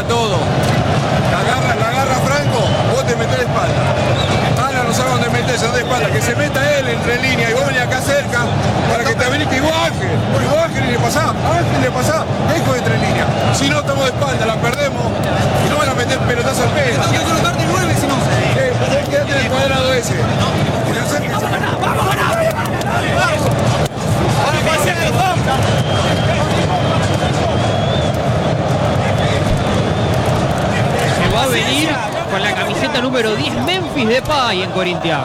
todo. La agarra Franco, vos te metés de espalda. Alan no sabe dónde meterse, de espalda. Que se meta él entre línea y vos venís acá cerca para que te habilite. Y vos Ángel, y le pasá, dejo de entre línea. Si no, estamos de espalda, la perdemos y no van a meter pelotazo al pedo. Tengo que colocar de 9 si no. Quédate en el cuadrado ese. Se va a venir con la camiseta número 10 Memphis Depay en Corinthians.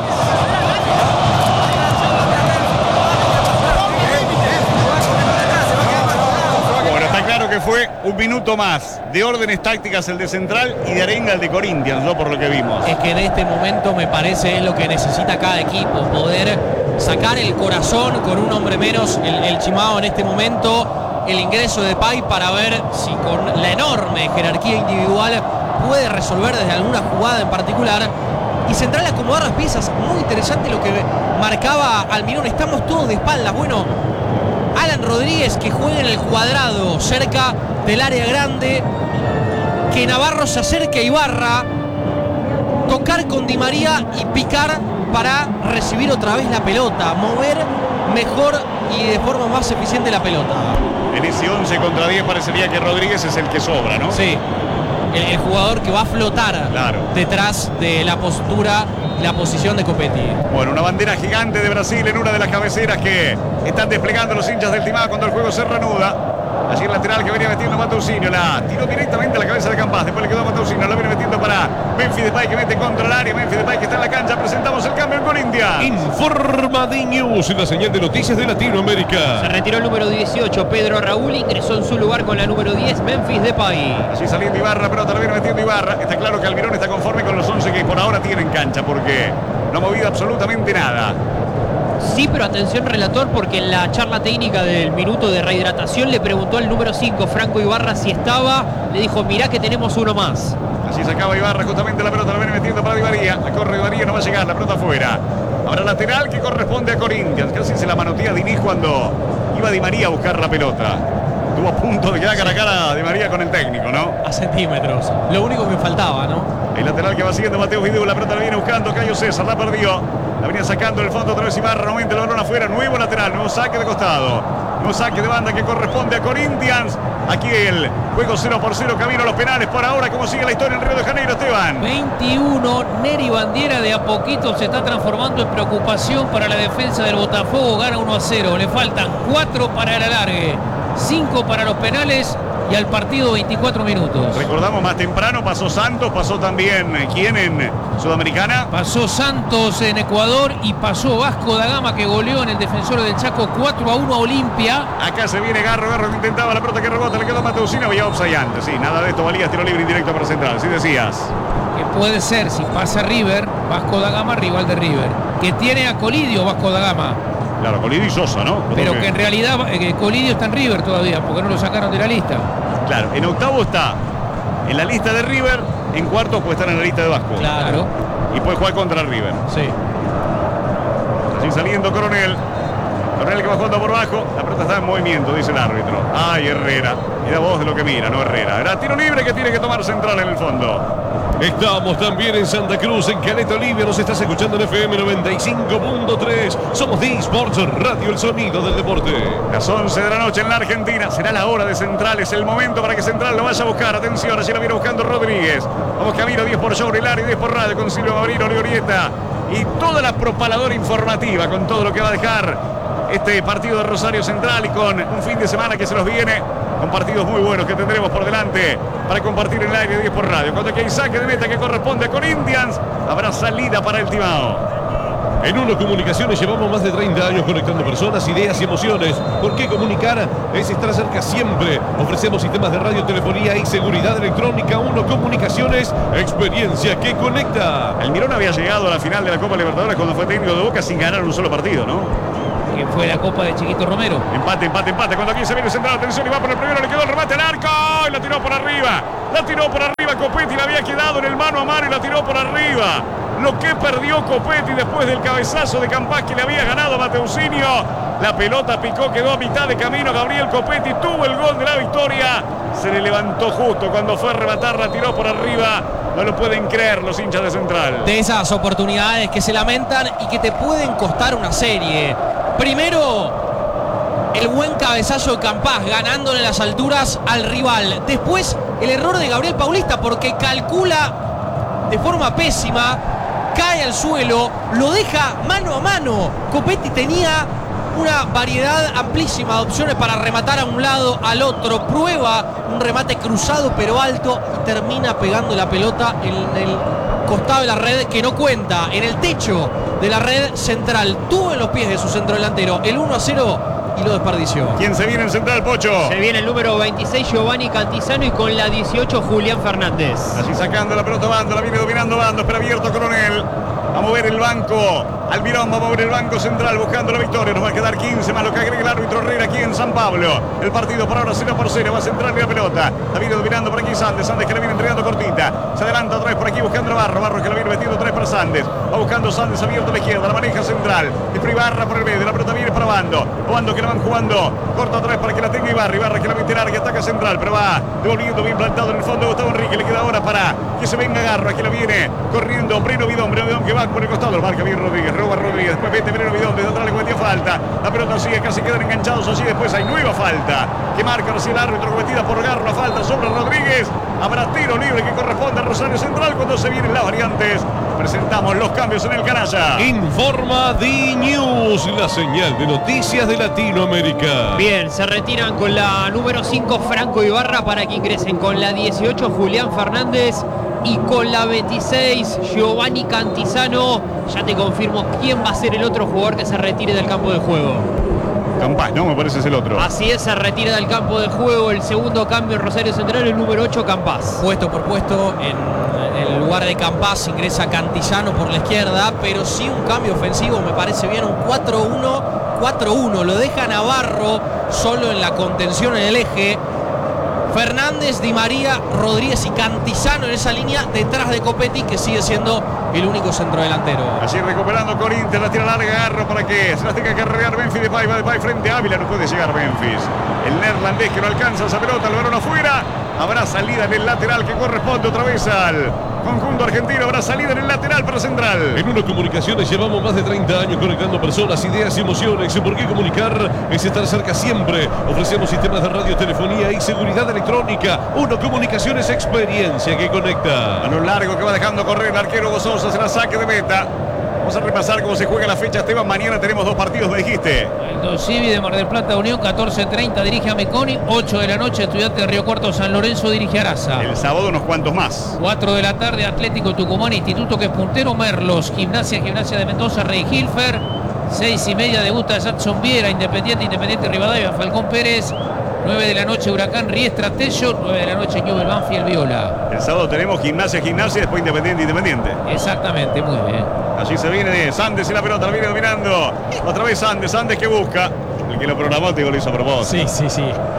Bueno, está claro que fue un minuto más de órdenes tácticas el de Central y de arenga el de Corinthians, ¿no? Por lo que vimos. Es que en este momento me parece es lo que necesita cada equipo, poder sacar el corazón con un hombre menos, el Chimao en este momento, el ingreso de Depay para ver si con la enorme jerarquía individual puede resolver desde alguna jugada en particular y Central acomodar las piezas. Muy interesante lo que marcaba Almirón, estamos todos de espaldas. Bueno, Alan Rodríguez que juega en el cuadrado cerca del área grande, que Navarro se acerque a Ibarra, tocar con Di María y picar para recibir otra vez la pelota, mover mejor y de forma más eficiente la pelota. En ese 11 contra 10 parecería que Rodríguez es el que sobra, ¿no? Sí, el jugador que va a flotar detrás de la postura, la posición de Copetti. Bueno, una bandera gigante de Brasil en una de las cabeceras que están desplegando los hinchas del Timao cuando el juego se reanuda. Allí el lateral que venía metiendo Mateusinho, la tiró directamente a la cabeza de Campas, después le quedó a Mateusinho, la viene metiendo para Memphis Depay que mete contra el área, Memphis Depay que está en la cancha, presentamos el cambio en Corinthians. Informa de News, la señal de noticias de Latinoamérica. Se retiró el número 18, Pedro Raúl, ingresó en su lugar con la número 10, Memphis Depay. Allí saliendo Ibarra, pelota la viene metiendo Ibarra, está claro que Almirón está conforme con los 11 que por ahora tiene en cancha, porque no ha movido absolutamente nada. Sí, pero atención relator, porque en la charla técnica del minuto de rehidratación le preguntó al número 5, Franco Ibarra, si estaba. Le dijo, mirá que tenemos uno más. Así sacaba Ibarra justamente la pelota, la viene metiendo para Di María. La corre Di María, no va a llegar, la pelota afuera. Ahora lateral que corresponde a Corinthians. Casi se la manotea Diniz cuando iba Di María a buscar la pelota. Estuvo a punto de quedar cara a cara Di María con el técnico, ¿no? A centímetros. Lo único que faltaba, ¿no? El lateral que va siguiendo Mateo Vidú, la pelota la viene buscando Cayo César, la perdió. La venía sacando del fondo otra vez Ibarra, nuevamente el balón afuera, nuevo lateral, nuevo saque de costado. Nuevo saque de banda que corresponde a Corinthians. Aquí el juego 0-0, camino a los penales por ahora. ¿Cómo sigue la historia en Río de Janeiro, Esteban? 21, Neri Bandiera de a poquito se está transformando en preocupación para la defensa del Botafogo, gana 1-0. Le faltan 4 para el alargue, 5 para los penales y al partido 24 minutos. Recordamos más temprano, pasó Santos, pasó también, ¿quién en Sudamericana? Pasó Santos en Ecuador y pasó Vasco da Gama que goleó en el Defensor del Chaco 4-1 a Olimpia. Acá se viene Garro que intentaba la pelota que rebota, le quedó a Mateusinho, había offside antes, sí, nada de esto valía, tiro libre indirecto para Central, sí decías. Que puede ser, si pasa River, Vasco da Gama rival de River, que tiene a Colidio Vasco da Gama. Claro, Colidio y Sosa, ¿no? Pero que en realidad Colidio está en River todavía, porque no lo sacaron de la lista. Claro, en octavo está en la lista de River, en cuarto puede estar en la lista de Vasco. Claro. Y puede jugar contra River. Sí. Así saliendo Coronel. Coronel que va jugando por bajo. La pelota está en movimiento, dice el árbitro. Ay, Herrera. Mira vos de lo que mira, no Herrera. Era tiro libre que tiene que tomar Central en el fondo. Estamos también en Santa Cruz, en Caleta Olivia. Nos estás escuchando en FM 95.3. Somos D-Sports Radio, el sonido del deporte. Las 11 de la noche en la Argentina. Será la hora de Central. Es el momento para que Central lo vaya a buscar. Atención, allí la viene buscando Rodríguez. Vamos camino 10 por show, el área y 10 por radio con Silvio Mabrino, Orieta. Y toda la propaladora informativa con todo lo que va a dejar este partido de Rosario Central y con un fin de semana que se nos viene con partidos muy buenos que tendremos por delante para compartir en el aire 10 por radio. Cuando hay saque de meta que corresponde a Corinthians, habrá salida para el Timao. En Uno Comunicaciones llevamos más de 30 años conectando personas, ideas y emociones. ¿Por qué comunicar? Es estar cerca siempre. Ofrecemos sistemas de radio, telefonía y seguridad electrónica. Uno Comunicaciones, experiencia que conecta. Almirón había llegado a la final de la Copa Libertadores cuando fue técnico de Boca sin ganar un solo partido, ¿no? Que fue la Copa de Chiquito Romero. Empate. Cuando aquí se viene Central, atención, y va por el primero, le quedó el remate al arco y la tiró por arriba. Copetti, la había quedado en el mano a mano y la tiró por arriba. Lo que perdió Copetti después del cabezazo de Campas que le había ganado a Mateusinho. La pelota picó, quedó a mitad de camino. Gabriel Copetti tuvo el gol de la victoria. Se le levantó justo cuando fue a rematar, tiró por arriba. No lo pueden creer los hinchas de Central. De esas oportunidades que se lamentan y que te pueden costar una serie. Primero, el buen cabezazo de Campás ganándole las alturas al rival. Después, el error de Gabriel Paulista porque calcula de forma pésima, cae al suelo, lo deja mano a mano. Copetti tenía una variedad amplísima de opciones para rematar a un lado, al otro. Prueba un remate cruzado pero alto y termina pegando la pelota en el costado de la red que no cuenta, en el techo de la red Central. Tuvo en los pies de su centro delantero el 1-0 y lo desperdició. ¿Quién se viene en Central, Pocho? Se viene el número 26, Giovanni Cantizano, y con la 18, Julián Fernández. Así sacando la pelota Bando, la viene dominando Bando, espera abierto Coronel. Va a mover el banco, Almirón va a mover el banco Central buscando la victoria. Nos va a quedar 15 más lo que agrega el árbitro Herrera aquí en San Pablo. El partido por ahora 0-0, va a Central y la pelota. La viene dominando por aquí Sandes, Sandes que la viene entregando cortita. Se adelanta otra vez por aquí buscando a Barro, Barro que la viene metiendo otra vez para Sandes. Va buscando Sandes abierto a la izquierda, la maneja Central. Es Ibarra por el medio, la pelota viene para Bando. Bando que la van jugando, corta otra vez para que la tenga Ibarra. Ibarra que la mete larga, ataca Central, pero va devolviendo bien plantado en el fondo Gustavo Enrique. Le queda ahora para que se venga Garro, aquí la viene corriendo Breno Bidón que va por el costado, lo marca bien Rodríguez, roba Rodríguez, después mete Breno Bidón, desde atrás le cometió falta, la pelota sigue, casi quedan enganchados allí, después hay nueva falta, que marca recién el árbitro, cometida por Garro, la falta sobre Rodríguez, habrá tiro libre que corresponde a Rosario Central cuando se vienen las variantes. Presentamos los cambios en el canalla. Informa D-News, la señal de noticias de Latinoamérica. Bien, se retiran con la número 5 Franco Ibarra para que ingresen con la 18 Julián Fernández y con la 26 Giovanni Cantizano. Ya te confirmo quién va a ser el otro jugador que se retire del campo de juego. Campás, ¿no? Me parece es el otro. Así es, se retira del campo de juego el segundo cambio en Rosario Central, el número 8 Campás. Puesto por puesto, en el lugar de Campás ingresa Cantizano por la izquierda, pero sí un cambio ofensivo, me parece bien, un 4-1, lo deja Navarro solo en la contención en el eje. Fernández, Di María, Rodríguez y Cantizano en esa línea detrás de Copetti, que sigue siendo el único centrodelantero. Así recuperando Corinthians, la tira larga, Garro para que se las tenga que cargar Memphis Depay, va Depay frente a Ávila, no puede llegar Memphis. El neerlandés que no alcanza esa pelota, el balón afuera, habrá salida en el lateral que corresponde otra vez al conjunto argentino, habrá salida en el lateral para Central. En Uno Comunicaciones llevamos más de 30 años conectando personas, ideas y emociones. ¿Por qué comunicar? Es estar cerca siempre. Ofrecemos sistemas de radio, telefonía y seguridad electrónica. Uno Comunicaciones, experiencia que conecta. A lo largo que va dejando correr el arquero Gozosa, se la saque de meta. Vamos a repasar cómo se juega la fecha, Esteban. Mañana tenemos 2 partidos, me dijiste. El Dosivi de Mar del Plata Unión, 14:30 dirige a Meconi. 8 de la noche, Estudiante de Río Cuarto San Lorenzo dirige a Araza. El sábado unos cuantos más. 4 de la tarde, Atlético Tucumán, Instituto que es puntero, Merlos. Gimnasia de Mendoza, Rey Hilfer. 6:30 debuta Jackson Viera, Independiente Rivadavia, Falcón Pérez. 9 de la noche, Huracán Riestra Tello. 9 de la noche, Newell Banfield Viola. El sábado tenemos Gimnasia, después Independiente. Exactamente, muy bien. Allí se viene de Sandes y la pelota la viene dominando. Otra vez Sandes que busca. El que lo programó, te digo, lo hizo a propósito. Sí.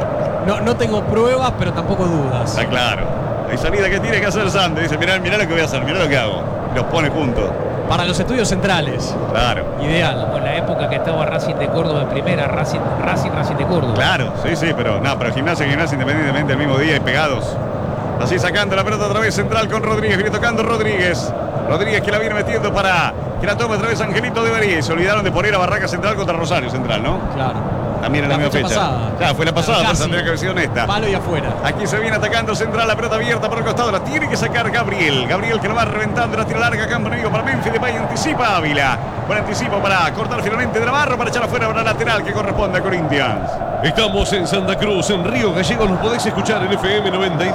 No tengo pruebas, pero tampoco dudas. Está claro. Hay salida que tiene que hacer Sandes. Dice, mirá lo que voy a hacer, mirá lo que hago. Los pone juntos. Para los estudios centrales. Claro. Ideal. Con la época que estaba Racing de Córdoba en primera, Racing de Córdoba. Claro, sí, pero Gimnasia Independientemente el mismo día y pegados. Así sacando la pelota otra vez Central con Rodríguez. Viene tocando Rodríguez que la viene metiendo para que la tome otra vez Angelito de María. Se olvidaron de poner a Barraca Central contra Rosario Central, ¿no? Claro. También en la misma fecha. Claro, fue la pasada, pero tendría que haber sido honesta. Palo y afuera. Aquí se viene atacando Central, la pelota abierta por el costado, la tiene que sacar Gabriel que la va reventando, la tira larga, campo enemigo para Memphis Depay, anticipa Ávila. Buen anticipo para cortar finalmente de Navarro, para echar afuera para la lateral que corresponde a Corinthians. Estamos en Santa Cruz, en Río Gallegos, nos podéis escuchar en FM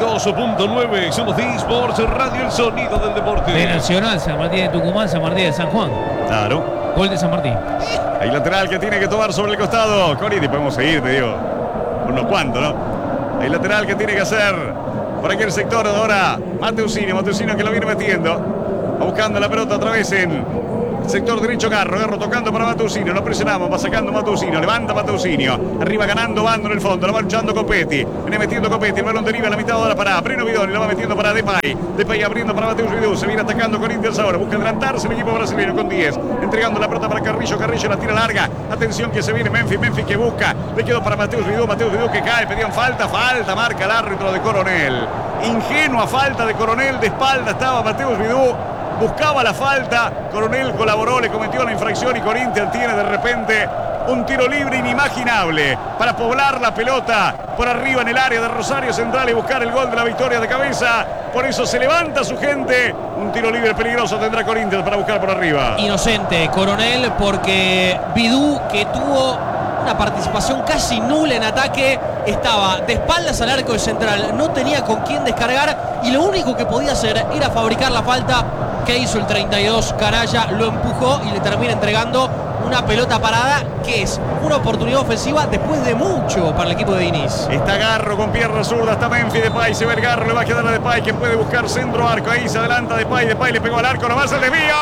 92.9. Somos de eSports Radio, el sonido del deporte. De Nacional, San Martín de Tucumán, San Martín de San Juan. Claro. Gol de San Martín. Hay lateral que tiene que tomar sobre el costado. Coriti, podemos seguir, te digo. Unos cuantos, ¿no? Hay lateral que tiene que hacer por aquel sector ahora. Mateusino que lo viene metiendo. Va buscando la pelota otra vez en Sector derecho Garro tocando para Mateusinho, lo presionamos, va sacando Mateusinho, levanta Mateusinho, arriba ganando Bando en el fondo, lo va luchando Copetti, viene metiendo Copetti, el balón deriva a la mitad de la parada, Breno Vidoni lo va metiendo para Depay abriendo para Mateus Vidú, se viene atacando Corinthians ahora, busca adelantarse el equipo brasileño con 10, entregando la pelota para Carrillo la tira larga, atención que se viene Memphis que busca, le quedó para Mateus Vidú que cae, pedían falta, marca el árbitro de Coronel, ingenua falta de Coronel, de espalda estaba Mateus Vidú, buscaba la falta, Coronel colaboró, le cometió la infracción y Corinthians tiene de repente un tiro libre inimaginable para poblar la pelota por arriba en el área de Rosario Central y buscar el gol de la victoria de cabeza. Por eso se levanta su gente. Un tiro libre peligroso tendrá Corinthians para buscar por arriba. Inocente Coronel porque Vidú, que tuvo una participación casi nula en ataque, estaba de espaldas al arco de Central, no tenía con quién descargar y lo único que podía hacer era fabricar la falta que hizo el 32 Canalla, lo empujó y le termina entregando una pelota parada que es una oportunidad ofensiva después de mucho para el equipo de Diniz. Está Garro con pierna zurda, está Memphis, Depay, se ve el Garro, le va a quedar a Depay que puede buscar centro arco, ahí se adelanta Depay le pegó al arco, nomás el desvío.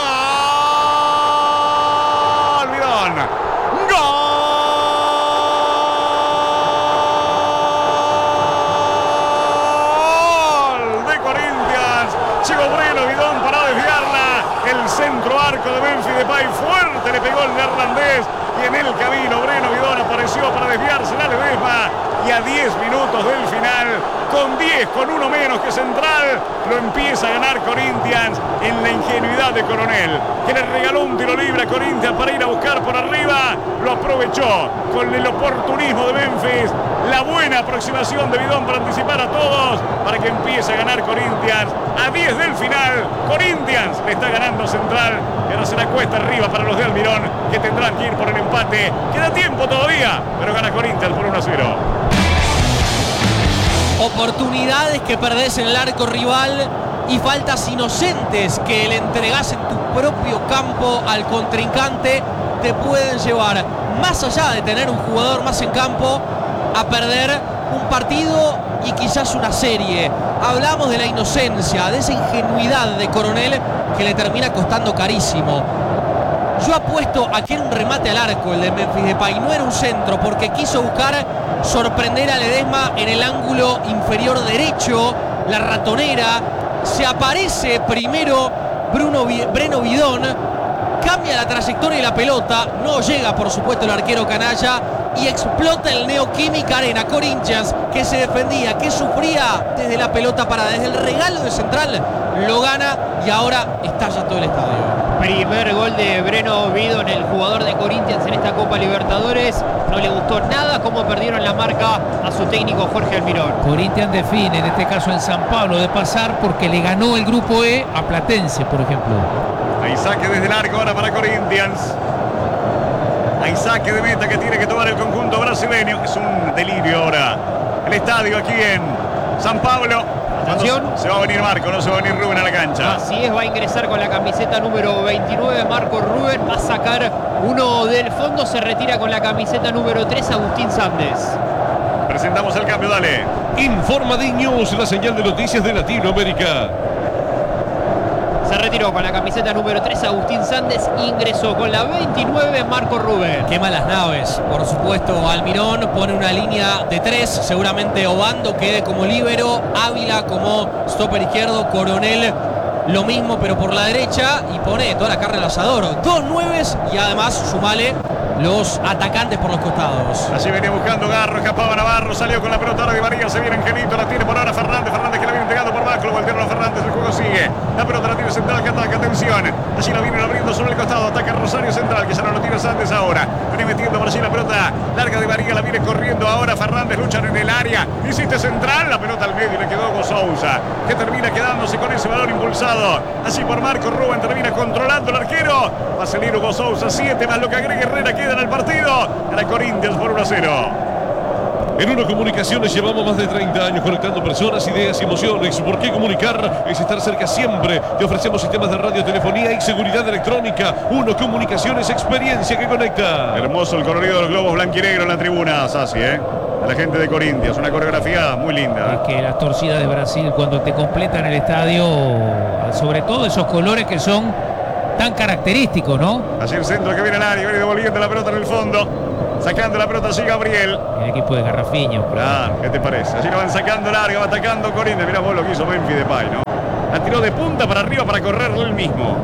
¡Gol! De Corinthians, llegó Breno Vidón para desviarla, el centro arco de Memphis Depay fuerte, le pegó el neerlandés y en el camino Breno Vidón apareció para desviarse la Ledesma y a 10 minutos del final, con 10, con uno menos que Central, lo empieza a ganar Corinthians en la ingenuidad de Coronel, que le regaló un tiro libre a Corinthians para ir a buscar por arriba, lo aprovechó con el oportunismo de Memphis, la buena aproximación de Vidón para anticipar a todos, para que empiece a ganar Corinthians a 10 del final. Corinthians le está ganando Central y ahora será cuesta arriba para los de Almirón, que tendrán que ir por el empate. Queda tiempo todavía, pero gana Corinthians por 1-0. Oportunidades que perdés en el arco rival y faltas inocentes que le entregás en tu propio campo al contrincante te pueden llevar, más allá de tener un jugador más en campo, a perder un partido y quizás una serie. Hablamos de la inocencia, de esa ingenuidad de Coronel que le termina costando carísimo. Yo apuesto a que era un remate al arco el de Memphis Depay, no era un centro, porque quiso buscar sorprender a Ledesma en el ángulo inferior derecho, la ratonera, se aparece primero Breno Vidón, cambia la trayectoria de la pelota, no llega por supuesto el arquero Canalla y explota el Neoquímica Arena. Corinthians, que se defendía, que sufría desde la pelota parada, desde el regalo de Central, lo gana y ahora estalla todo el estadio. Primer gol de Breno Vidón, el jugador de Corinthians en esta Copa Libertadores. No le gustó nada cómo perdieron la marca a su técnico Jorge Almirón. Corinthians define, en este caso en San Pablo, de pasar porque le ganó el grupo E a Platense, por ejemplo. Hay saque desde largo ahora para Corinthians. Hay saque de meta que tiene que tomar el conjunto brasileño. Es un delirio ahora el estadio aquí en San Pablo. Atención. Se va a venir Marco, no se va a venir Rubén a la cancha. Así es, va a ingresar con la camiseta número 29 Marco Rubén, va a sacar uno del fondo, se retira con la camiseta número 3 Agustín Sández. Presentamos el cambio, dale. Informa D-News, la señal de noticias de Latinoamérica. Se retiró con la camiseta número 3 Agustín Sández, ingresó con la 29 Marco Rubén. Quema las naves, por supuesto. Almirón pone una línea de 3, seguramente Obando quede como líbero, Ávila como stopper izquierdo, Coronel lo mismo pero por la derecha y pone toda la carne al asador. 2 nueves y además sumale los atacantes por los costados. Allí venía buscando Garro, escapaba Navarro, salió con la pelota ahora Di María, se viene Angelito, la tiene por ahora Fernández que la viene entregando por bajo, lo voltearon a Fernández, el juego sigue, la pelota la tiene Central que ataca, atención, allí la vienen abriendo sobre el costado, ataca Rosario Central, que ya no lo tira Sández ahora, viene metiendo por allí la pelota larga de María, la viene corriendo ahora Fernández, luchan en el área, insiste Central, la pelota al medio y le quedó Hugo Sousa, que termina quedándose con ese balón impulsado, así por Marco Rubén, termina controlando el arquero, va a salir Hugo Sousa, 7 más lo que agrega Herrera, quedan al partido, gana Corinthians por 1-0. En Uno Comunicaciones llevamos más de 30 años conectando personas, ideas y emociones. ¿Por qué comunicar? Es estar cerca siempre. Te ofrecemos sistemas de radiotelefonía y seguridad electrónica. Uno Comunicaciones, experiencia que conecta. Hermoso el colorido de los globos blanquinegro en la tribuna, Sassi, a la gente de Corinthians, una coreografía muy linda. Es que las torcidas de Brasil, cuando te completan el estadio, sobre todo esos colores que son tan característico, ¿no? Allí el centro que viene al área, viene devolviendo la pelota en el fondo. Sacando la pelota allí Gabriel. El equipo de Garrafiño. Claro, ¿qué te parece? Allí lo van sacando larga, va atacando Corinthians. Mirá vos lo que hizo Memphis Depay, ¿no? La tiró de punta para arriba para correrlo él mismo.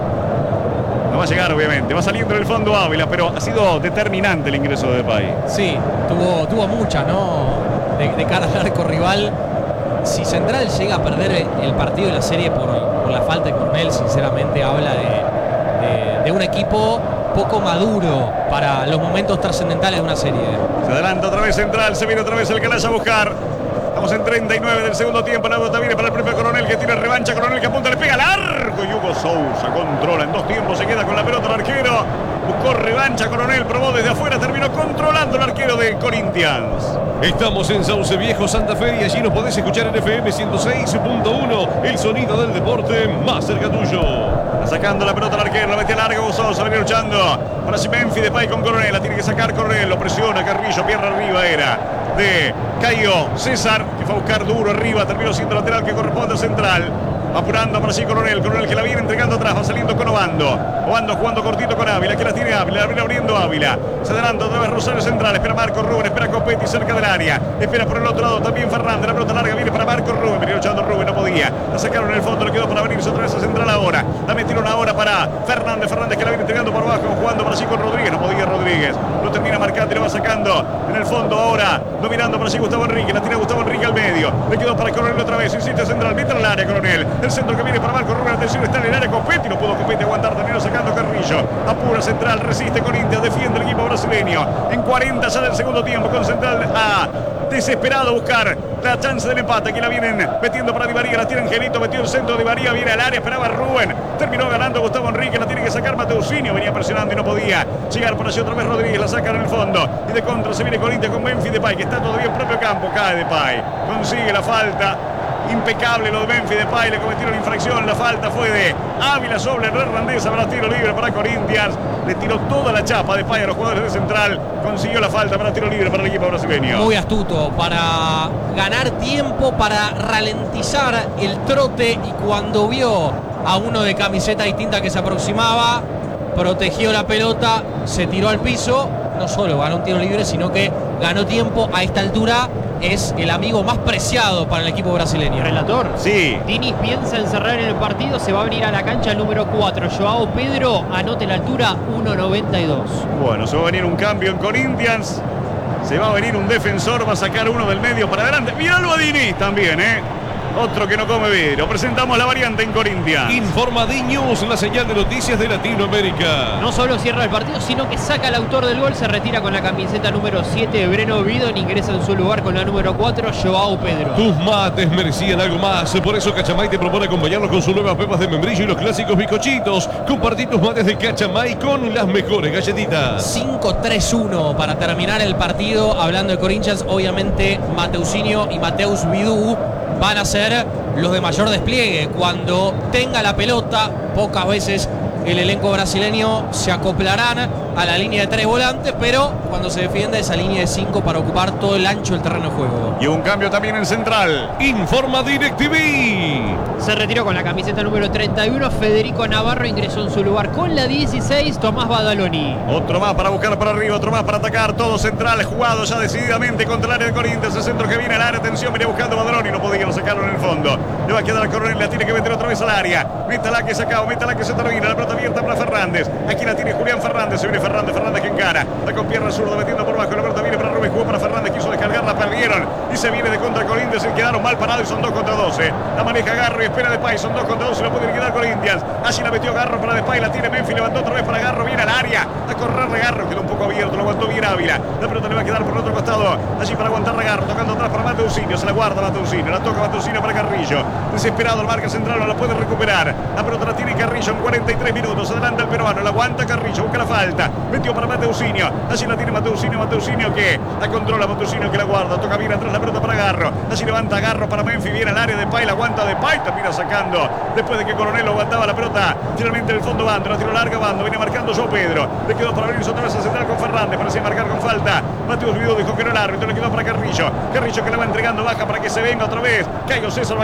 No va a llegar, obviamente. Va saliendo en el fondo Ávila, pero ha sido determinante el ingreso de Depay. Sí, tuvo muchas, ¿no? De cara al arco rival. Si Central llega a perder el partido y la serie por la falta de Coronel, sinceramente habla de un equipo poco maduro para los momentos trascendentales de una serie. Se adelanta otra vez Central, se viene otra vez el Calaya a buscar. Estamos en 39 del segundo tiempo. La pelota viene para el propio Coronel que tira revancha. Coronel que apunta, le pega largo. Y Hugo Sousa controla. En 2 tiempos se queda con la pelota el arquero. Buscó revancha Coronel, probó desde afuera, terminó controlando el arquero de Corinthians. Estamos en Sauce Viejo, Santa Fe, y allí nos podés escuchar en FM 106.1, el sonido del deporte más cerca tuyo. Está sacando la pelota al arquero, la mete larga Sousa, viene luchando. Ahora sí Memphis Depay con Coronel, la tiene que sacar Coronel, lo presiona Carrillo, pierna arriba era de Caio César, que fue a buscar duro arriba, terminó siendo lateral que corresponde a Central. Apurando para sí Coronel que la viene entregando atrás, va saliendo con Obando jugando cortito con Ávila, que la tiene Ávila, la viene abriendo Ávila, se adelanta otra vez Rosario Central, espera Marco Rubén, espera Copetti cerca del área, espera por el otro lado también Fernández, la pelota larga viene para Marco Rubén, venía luchando Rubén, no podía, la sacaron en el fondo, le quedó para venirse otra vez a Central ahora, la metieron ahora para Fernández que la viene entregando por abajo, jugando para sí con Rodríguez, no podía Rodríguez, lo termina marcando y lo va sacando en el fondo ahora, dominando para sí Gustavo Enrique, la tiene Gustavo Enrique al medio, le quedó para Coronel otra vez, insiste Central, mete al área Coronel, el centro que viene para Marco Rubén, atención, está en el área Copetti, no pudo Copetti aguantar, terminó sacando Carrillo, apura Central, resiste Corinthians, defiende el equipo brasileño, en 40 ya del segundo tiempo, con Central desesperado buscar la chance del empate, que la vienen metiendo para Di María, la tiene Angelito, metió el centro de Di María, viene al área, esperaba Rubén, terminó ganando Gustavo Enrique, la tiene que sacar Mateusinho, venía presionando y no podía llegar por allí otra vez Rodríguez, la saca en el fondo, y de contra se viene Corinthians con Memphis Depay, que está todavía en propio campo, cae Depay, consigue la falta. Impecable lo de Memphis Depay, le cometieron infracción, la falta fue de Ávila sobre el Hernández, habrá tiro libre para Corinthians, le tiró toda la chapa de Depay a los jugadores de Central, consiguió la falta para tiro libre para el equipo brasileño. Muy astuto para ganar tiempo, para ralentizar el trote, y cuando vio a uno de camiseta distinta que se aproximaba, protegió la pelota, se tiró al piso, no solo ganó un tiro libre, sino que ganó tiempo. A esta altura es el amigo más preciado para el equipo brasileño. Relator. Sí. Diniz piensa en cerrar en el partido, se va a venir a la cancha el número 4, Joao Pedro, anote la altura 1.92. Bueno, se va a venir un cambio en Corinthians, se va a venir un defensor, va a sacar uno del medio para adelante. Míralo a Diniz también, otro que no come vidrio. Presentamos la variante en Corinthians. Informa D-News, la señal de noticias de Latinoamérica. No solo cierra el partido, sino que saca al autor del gol, se retira con la camiseta número 7, Breno Bidon, ingresa en su lugar con la número 4, Joao Pedro. Tus mates merecían algo más, por eso Cachamay te propone acompañarlos con sus nuevas pepas de membrillo y los clásicos bizcochitos. Compartí tus mates de Cachamay con las mejores galletitas. 5-3-1 para terminar el partido. Hablando de Corinthians, obviamente Mateusinho y Mateus Vidú van a ser los de mayor despliegue. Cuando tenga la pelota, pocas veces el elenco brasileño se acoplarán a la línea de 3 volantes, pero cuando se defiende esa línea de 5 para ocupar todo el ancho del terreno de juego. Y un cambio también en Central. Informa DirecTV. Se retiró con la camiseta número 31, Federico Navarro, ingresó en su lugar con la 16, Tomás Badaloni. Otro más para buscar para arriba, otro más para atacar, todo Central jugado ya decididamente contra el área de Corinthians, el centro que viene al área, atención, venía buscando Badaloni, no podía, lo sacaron en el fondo, le va a quedar a Coronel, la tiene que meter otra vez al área, métala que se acaba, métala que se termina, la pelota abierta para Fernández, aquí la tiene Julián Fernández, se viene Fernández que encara, está con pierna zurda metiendo por bajo, la pelota viene para Rubén, jugó para Fernández, quiso descargarla, perdieron, y se viene de contra Corinthians, se quedaron mal parados y son 2 contra 12, la maneja Garro y espera Depay, son 2 contra 12, la puede quedar Corinthians, allí la metió Garro para Depay, la tiene Memphis, levantó otra vez para Garro, viene al área, a correr de Garro, quedó un poco abierto, lo aguantó bien Ávila, la pelota le va a quedar por el otro costado, allí para aguantar a Garro, tocando atrás para Mateusinho, se la guarda Mateusinho, la toca Mateusinho para Carrillo, desesperado el marca central, no la puede recuperar, la pelota la tiene Carrillo en 43 minutos, adelanta el peruano, la aguanta Carrillo, busca la falta, metió para Mateusinho, allí la tiene Mateusinho que la controla, Mateusinho que la guarda, toca bien atrás la pelota para Garro, allí levanta Garro para Memphis, viene al área de Depay, la aguanta Depay, termina sacando, después de que Coronel aguantaba la pelota, finalmente en el fondo Bando, la tiro larga Bando, viene marcando Joao Pedro, le quedó para venirse otra vez a central con Fernández, para así marcar con falta, Mateus Vidú dijo que no el árbitro, le quedó para Carrillo que la va entregando baja para que se venga otra vez, Caio César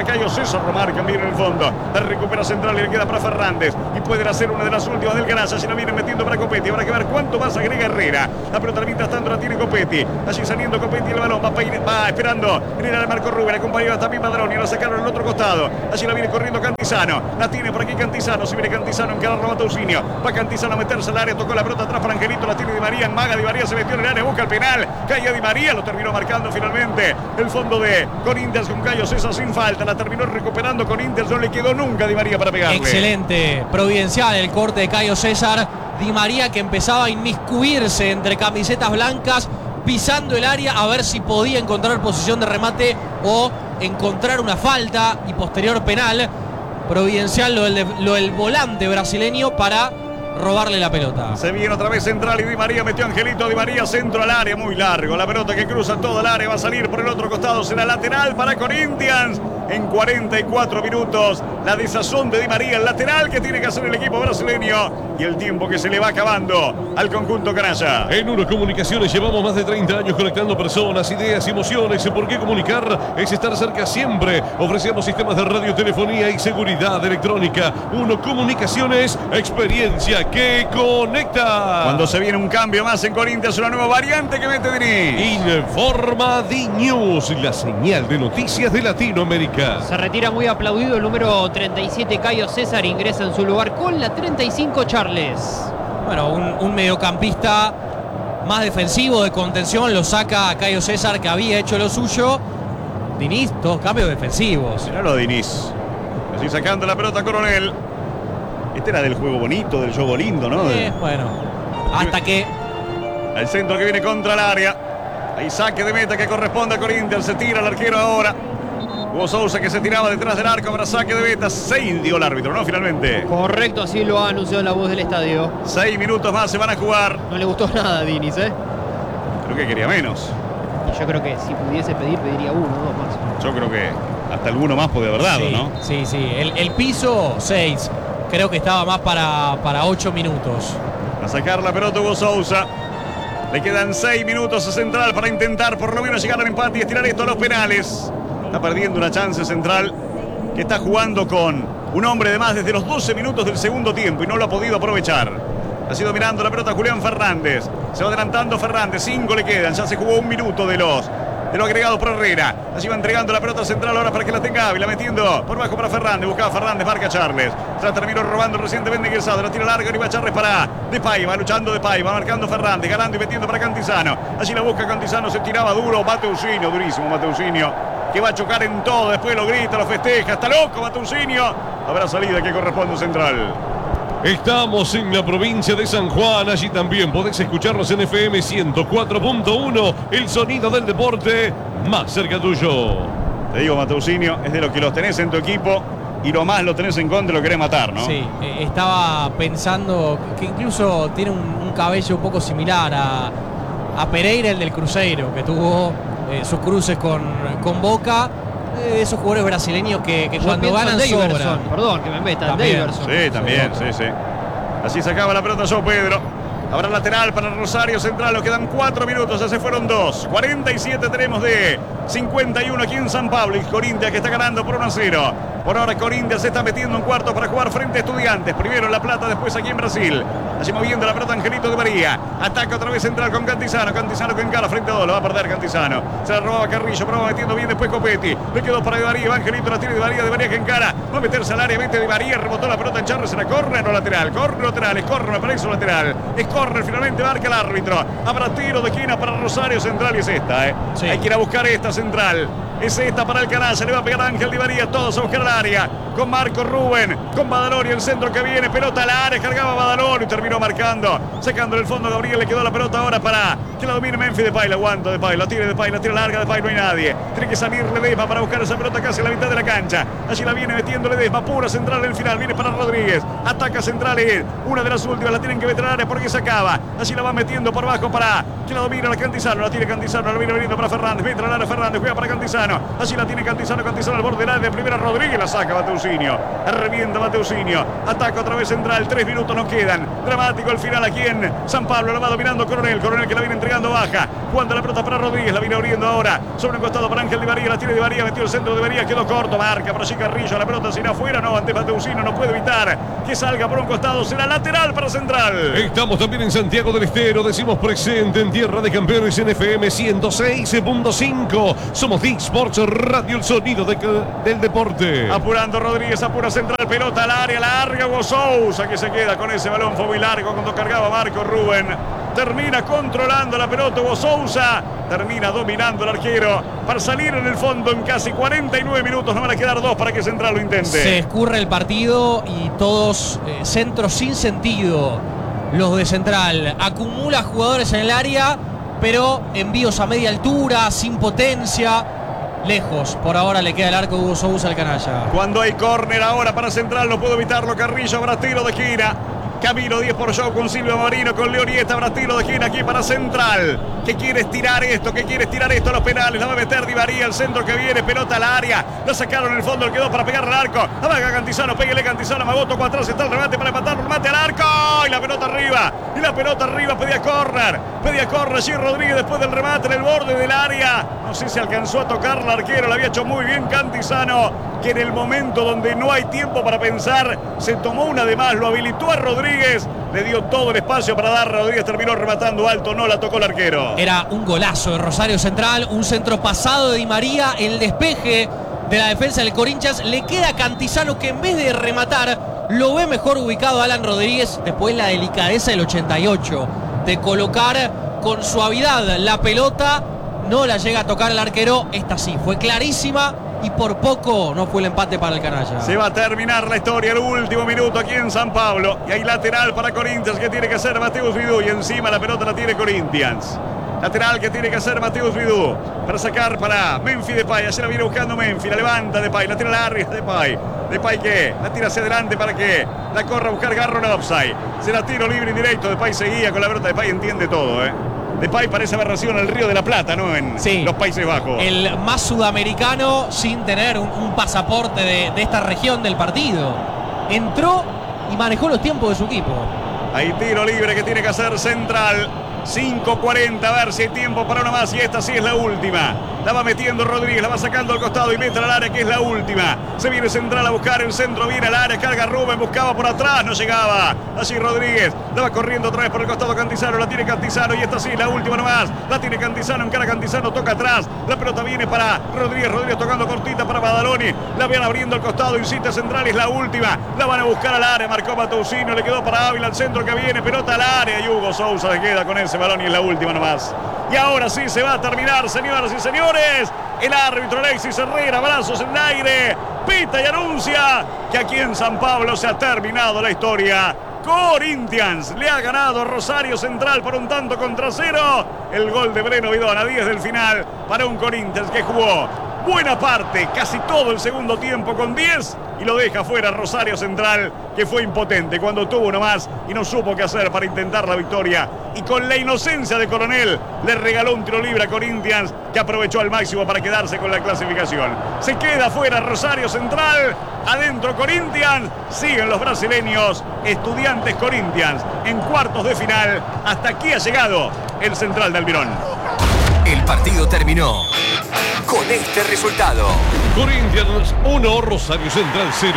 Zorro marca bien en el fondo. La recupera Central y le queda para Fernández. Y pueden hacer una de las últimas del Granada. Si la vienen metiendo para Copetti. Habrá que ver cuánto más agrega Herrera. La pelota mientras tanto la tiene Copetti. Allí saliendo Copetti el balón. Va esperando. Viene a Marco Rubén. Acompañado también Badroni. La sacaron al otro costado. Allí la viene corriendo Cantizano. La tiene por aquí Cantizano. Si viene Cantizano en encararlo a Mateusinho. Va Cantizano a meterse al área. Tocó la pelota atrás para Angelito. La tiene Di María. En maga Di María se metió en el área. Busca el penal. Calle Di María. Lo terminó marcando finalmente. El fondo de Corinthians con Cayo César sin falta. La terminó recuperando Corinthians. No le quedó nunca Di María para pegarle. Excelente. Providencial el corte de Cayo César. Di María que empezaba a inmiscuirse entre camisetas blancas, pisando el área a ver si podía encontrar posición de remate o encontrar una falta y posterior penal. Providencial lo del volante brasileño para robarle la pelota. Se viene otra vez Central y Di María metió a Angelito. Di María centro al área, muy largo. La pelota que cruza todo el área va a salir por el otro costado. Será lateral para Corinthians. En 44 minutos, la desazón de Di María, el lateral que tiene que hacer el equipo brasileño y el tiempo que se le va acabando al conjunto canalla. En Uno Comunicaciones llevamos más de 30 años conectando personas, ideas y emociones. ¿Por qué comunicar? Es estar cerca siempre. Ofrecemos sistemas de radiotelefonía y seguridad electrónica. Uno Comunicaciones, experiencia que conecta. Cuando se viene un cambio más en Corinthians, una nueva variante que mete Denis. Informa D-News, la señal de noticias de Latinoamérica. Se retira muy aplaudido el número 37, Cayo César. Ingresa en su lugar con la 35, Charles. Bueno, un mediocampista más defensivo, de contención. Lo saca a Cayo César, que había hecho lo suyo. Diniz, dos cambios defensivos. Mirá lo de Diniz. Así sacando la pelota Coronel. Este era del juego bonito, del juego lindo, ¿no? Bueno, hasta que... El centro que viene contra el área. Ahí saque de meta que corresponde a Corinthians. Se tira el arquero ahora. Hugo Sousa que se tiraba detrás del arco para saque de meta. 6 dio el árbitro, ¿no? Finalmente. Correcto, así lo ha anunciado la voz del estadio. 6 minutos más se van a jugar. No le gustó nada a Diniz, ¿eh? Creo que quería menos. Y yo creo que si pudiese pedir, pediría uno o dos más. Yo creo que hasta alguno más puede haber dado, sí, ¿no? Sí. El piso, 6. Creo que estaba más para 8 minutos. A sacar la pelota Hugo Sousa. Le quedan 6 minutos a Central para intentar por lo menos llegar al empate y estirar esto a los penales. Está perdiendo una chance Central, que está jugando con un hombre de más desde los 12 minutos del segundo tiempo y no lo ha podido aprovechar. Ha sido mirando la pelota Julián Fernández. Se va adelantando Fernández. 5 le quedan. Ya se jugó 1 minuto de lo agregado por Herrera. Allí va entregando la pelota Central ahora para que la tenga Ávila. Metiendo por bajo para Fernández. Buscaba Fernández. Marca Charles. Ya terminó robando recientemente ingresado. La tira larga. Arriba Charles para Depay. Va luchando Depay. Va marcando Fernández. Ganando y metiendo para Cantizano. Allí la busca Cantizano. Se tiraba duro. Mateusinho. Durísimo Mateusinho. Que va a chocar en todo. Después lo grita, lo festeja. Está loco Mateusinho. Habrá salida que corresponde a Central. Estamos en la provincia de San Juan. Allí también podés escucharnos en FM 104.1. El sonido del deporte más cerca tuyo. Te digo, Mateusinho es de los que los tenés en tu equipo y lo más lo tenés en contra y lo querés matar, ¿no? Sí, estaba pensando que incluso tiene un cabello un poco similar a Pereira, el del Cruzeiro, que tuvo sus cruces con Boca. Esos jugadores brasileños que cuando ganan sobran. Perdón, que me metan. Daverson. Sí, también, sí. Así sacaba la pelota João Pedro. Habrá lateral para Rosario Central. Nos quedan 4 minutos, ya se fueron 2. 47 tenemos de 51 aquí en San Pablo. Y Corinthians que está ganando por 1-0. Por ahora Corinthians se está metiendo en cuarto para jugar frente a Estudiantes. Primero en La Plata, después aquí en Brasil. Allí moviendo la pelota Angelito Di María. Ataca otra vez Central con Cantizano. Cantizano que encara frente a dos. Lo va a perder Cantizano. Se la robaba Carrillo, pero va metiendo bien después Copetti. Le quedó para Di María. Va Angelito, la tiene Di María que encara. Va a meterse al área. Mete Di María. Rebotó la pelota en Charles. Será córner o lateral. Córner lateral. Es córner, me parece lateral. Es córner, finalmente marca el árbitro. Habrá tiro de esquina para Rosario Central y es esta, Sí. Hay que ir a buscar esta Central. Es esta para el canal, se le va a pegar a Ángel Di María, todos a buscar el área, con Marco Rubén, con Badaloni, el centro que viene, pelota al área, cargaba Badaloni y terminó marcando, sacando el fondo Gabriel, le quedó la pelota ahora para que la domine Memphis. Depay, la aguanta Depay, la tira Depay, la tira larga Depay, no hay nadie, tiene que salir Ledesma para buscar esa pelota casi a la mitad de la cancha, allí la viene metiendo Ledesma, pura Central en el final, viene para Rodríguez, ataca Central, una de las últimas, la tienen que meter al área porque se acaba, allí la va metiendo por abajo para que la domine la Cantizano, la tira Cantizano, la viene veniendo para Fernández, mete al área Fernández, juega para Cantizano. Cantizano. Allí la tiene Cantizano al borde del área de primera. Rodríguez la saca Mateusinho. Revienta Mateusinho. Ataca otra vez Central. 3 minutos nos quedan. Dramático el final aquí en San Pablo. La va dominando Coronel. Coronel que la viene entregando baja. Jugando la pelota para Rodríguez. La viene abriendo ahora. Sobre un costado para Ángel Di María. La tiene Di María. Metió el centro de Di María. Quedó corto. Marca por allí Carrillo. La pelota sin afuera. No, ante Mateusinho. No puede evitar que salga por un costado. Será lateral para Central. Estamos también en Santiago del Estero. Decimos presente en Tierra de Campeones en FM 106.5. Somos D-Sports Radio, el sonido del deporte. Apurando Rodríguez, apura Central, pelota al área, larga Hugo Sousa que se queda con ese balón, fue muy largo cuando cargaba Marco Rubén. Termina controlando la pelota Hugo Sousa, termina dominando el arquero para salir en el fondo en casi 49 minutos. No van a quedar 2 para que Central lo intente. Se escurre el partido y todos centros sin sentido. Los de Central acumula jugadores en el área, pero envíos a media altura, sin potencia. Lejos, por ahora le queda el arco de Hugo Sousa al canalla. Cuando hay córner ahora para Central, no puedo evitarlo. Carrillo, habrá tiro de esquina. Camilo 10 por show con Silvio Marino, con Leorieta, habrá tiro de esquina aquí para Central. Que quiere estirar esto, a los penales. La va a meter Di María, el centro que viene, pelota al área. La sacaron en el fondo, le quedó para pegarle al arco. Amaga Cantizano, pégale Cantizano, Magoto, atrás está el remate para empatar, remate al arco. Y la pelota arriba, pedía córner allí Rodríguez después del remate en el borde del área. No sé si alcanzó a tocar el arquero, lo había hecho muy bien Cantizano, que en el momento donde no hay tiempo para pensar, se tomó una de más, lo habilitó a Rodríguez, le dio todo el espacio para dar. Rodríguez terminó rematando alto, no la tocó el arquero. Era un golazo de Rosario Central, un centro pasado de Di María, el despeje de la defensa del Corinthians. Le queda a Cantizano, que en vez de rematar lo ve mejor ubicado a Alan Rodríguez. Después la delicadeza del 88 de colocar con suavidad la pelota, no la llega a tocar el arquero. Esta sí fue clarísima y por poco no fue el empate para el canalla. Se va a terminar la historia, el último minuto aquí en San Pablo, y hay lateral para Corinthians que tiene que hacer Mateus Vidú, y encima la pelota la tiene Corinthians. Lateral que tiene que hacer Mateus Vidú para sacar para Memphis Depay. Ayer la viene buscando Memphis, la levanta Depay, la tira larga Depay. Depay que la tira hacia adelante para que la corra a buscar Garro en el offside. Se la tiro libre en directo, Depay seguía con la pelota. Depay entiende todo, Depay parece haber nacido en el Río de la Plata, ¿no? En los Países Bajos. El más sudamericano sin tener un pasaporte de esta región del partido. Entró y manejó los tiempos de su equipo. Hay tiro libre que tiene que hacer Central. 5:40, a ver si hay tiempo para una más, y esta sí es la última. La va metiendo Rodríguez, la va sacando al costado y mete al área, que es la última. Se viene Central a buscar el centro, viene al área, carga Rubén, buscaba por atrás, no llegaba. Así Rodríguez, la va corriendo otra vez por el costado Cantizano, la tiene Cantizano, y esta sí es la última nomás. La tiene Cantizano, encara Cantizano, toca atrás. La pelota viene para Rodríguez, Rodríguez tocando cortita para Badaloni. La van abriendo al costado, incita Central, es la última. La van a buscar al área, marcó Mateusinho, le quedó para Ávila, al centro que viene, pelota al área, y Hugo Sousa se queda con ese balón y es la última nomás. Y ahora sí se va a terminar, señoras y señores. El árbitro Alexis Herrera, brazos en el aire, pita y anuncia que aquí en San Pablo se ha terminado la historia. Corinthians le ha ganado a Rosario Central por 1-0. El gol de Breno Vidón a 10 del final para un Corinthians que jugó buena parte, casi todo el segundo tiempo con 10, y lo deja fuera Rosario Central, que fue impotente cuando tuvo uno más y no supo qué hacer para intentar la victoria. Y con la inocencia de Coronel le regaló un tiro libre a Corinthians, que aprovechó al máximo para quedarse con la clasificación. Se queda fuera Rosario Central, adentro Corinthians, siguen los brasileños. Estudiantes Corinthians en cuartos de final. Hasta aquí ha llegado el Central de Almirón. El partido terminó con este resultado. Corinthians 1, Rosario Central 0.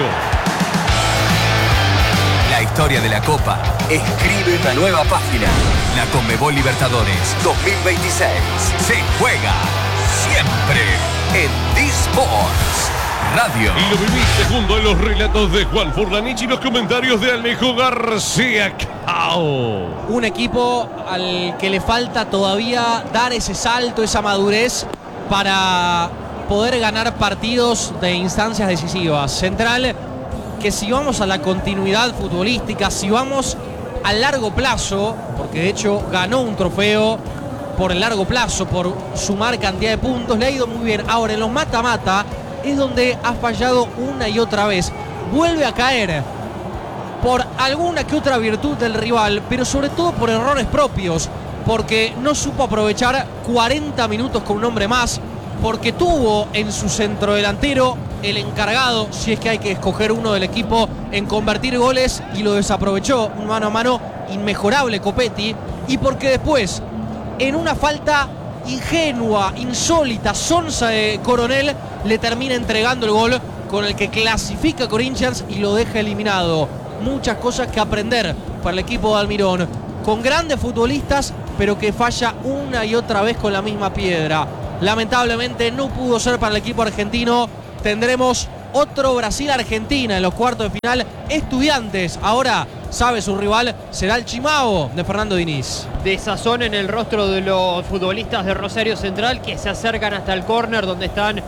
La historia de la Copa escribe una nueva página. La Conmebol Libertadores 2026 se juega siempre en D-Sports Radio. Y lo viviste junto a los relatos de Juan Furlanich y los comentarios de Alejo García Cao. Un equipo al que le falta todavía dar ese salto, esa madurez para poder ganar partidos de instancias decisivas. Central, que si vamos a la continuidad futbolística, si vamos a largo plazo, porque de hecho ganó un trofeo por el largo plazo, por sumar cantidad de puntos, le ha ido muy bien. Ahora en los mata-mata es donde ha fallado una y otra vez. Vuelve a caer por alguna que otra virtud del rival, pero sobre todo por errores propios, porque no supo aprovechar 40 minutos con un hombre más, porque tuvo en su centrodelantero el encargado, si es que hay que escoger uno del equipo, en convertir goles y lo desaprovechó, un mano a mano inmejorable Copetti, y porque después, en una falta ingenua, insólita, sonsa de Coronel, le termina entregando el gol con el que clasifica a Corinthians y lo deja eliminado. Muchas cosas que aprender para el equipo de Almirón, con grandes futbolistas, pero que falla una y otra vez con la misma piedra. Lamentablemente no pudo ser para el equipo argentino. Tendremos otro Brasil-Argentina en los cuartos de final. Estudiantes ahora sabe su rival será el Chimao de Fernando Diniz. Desazón en el rostro de los futbolistas de Rosario Central, que se acercan hasta el córner donde están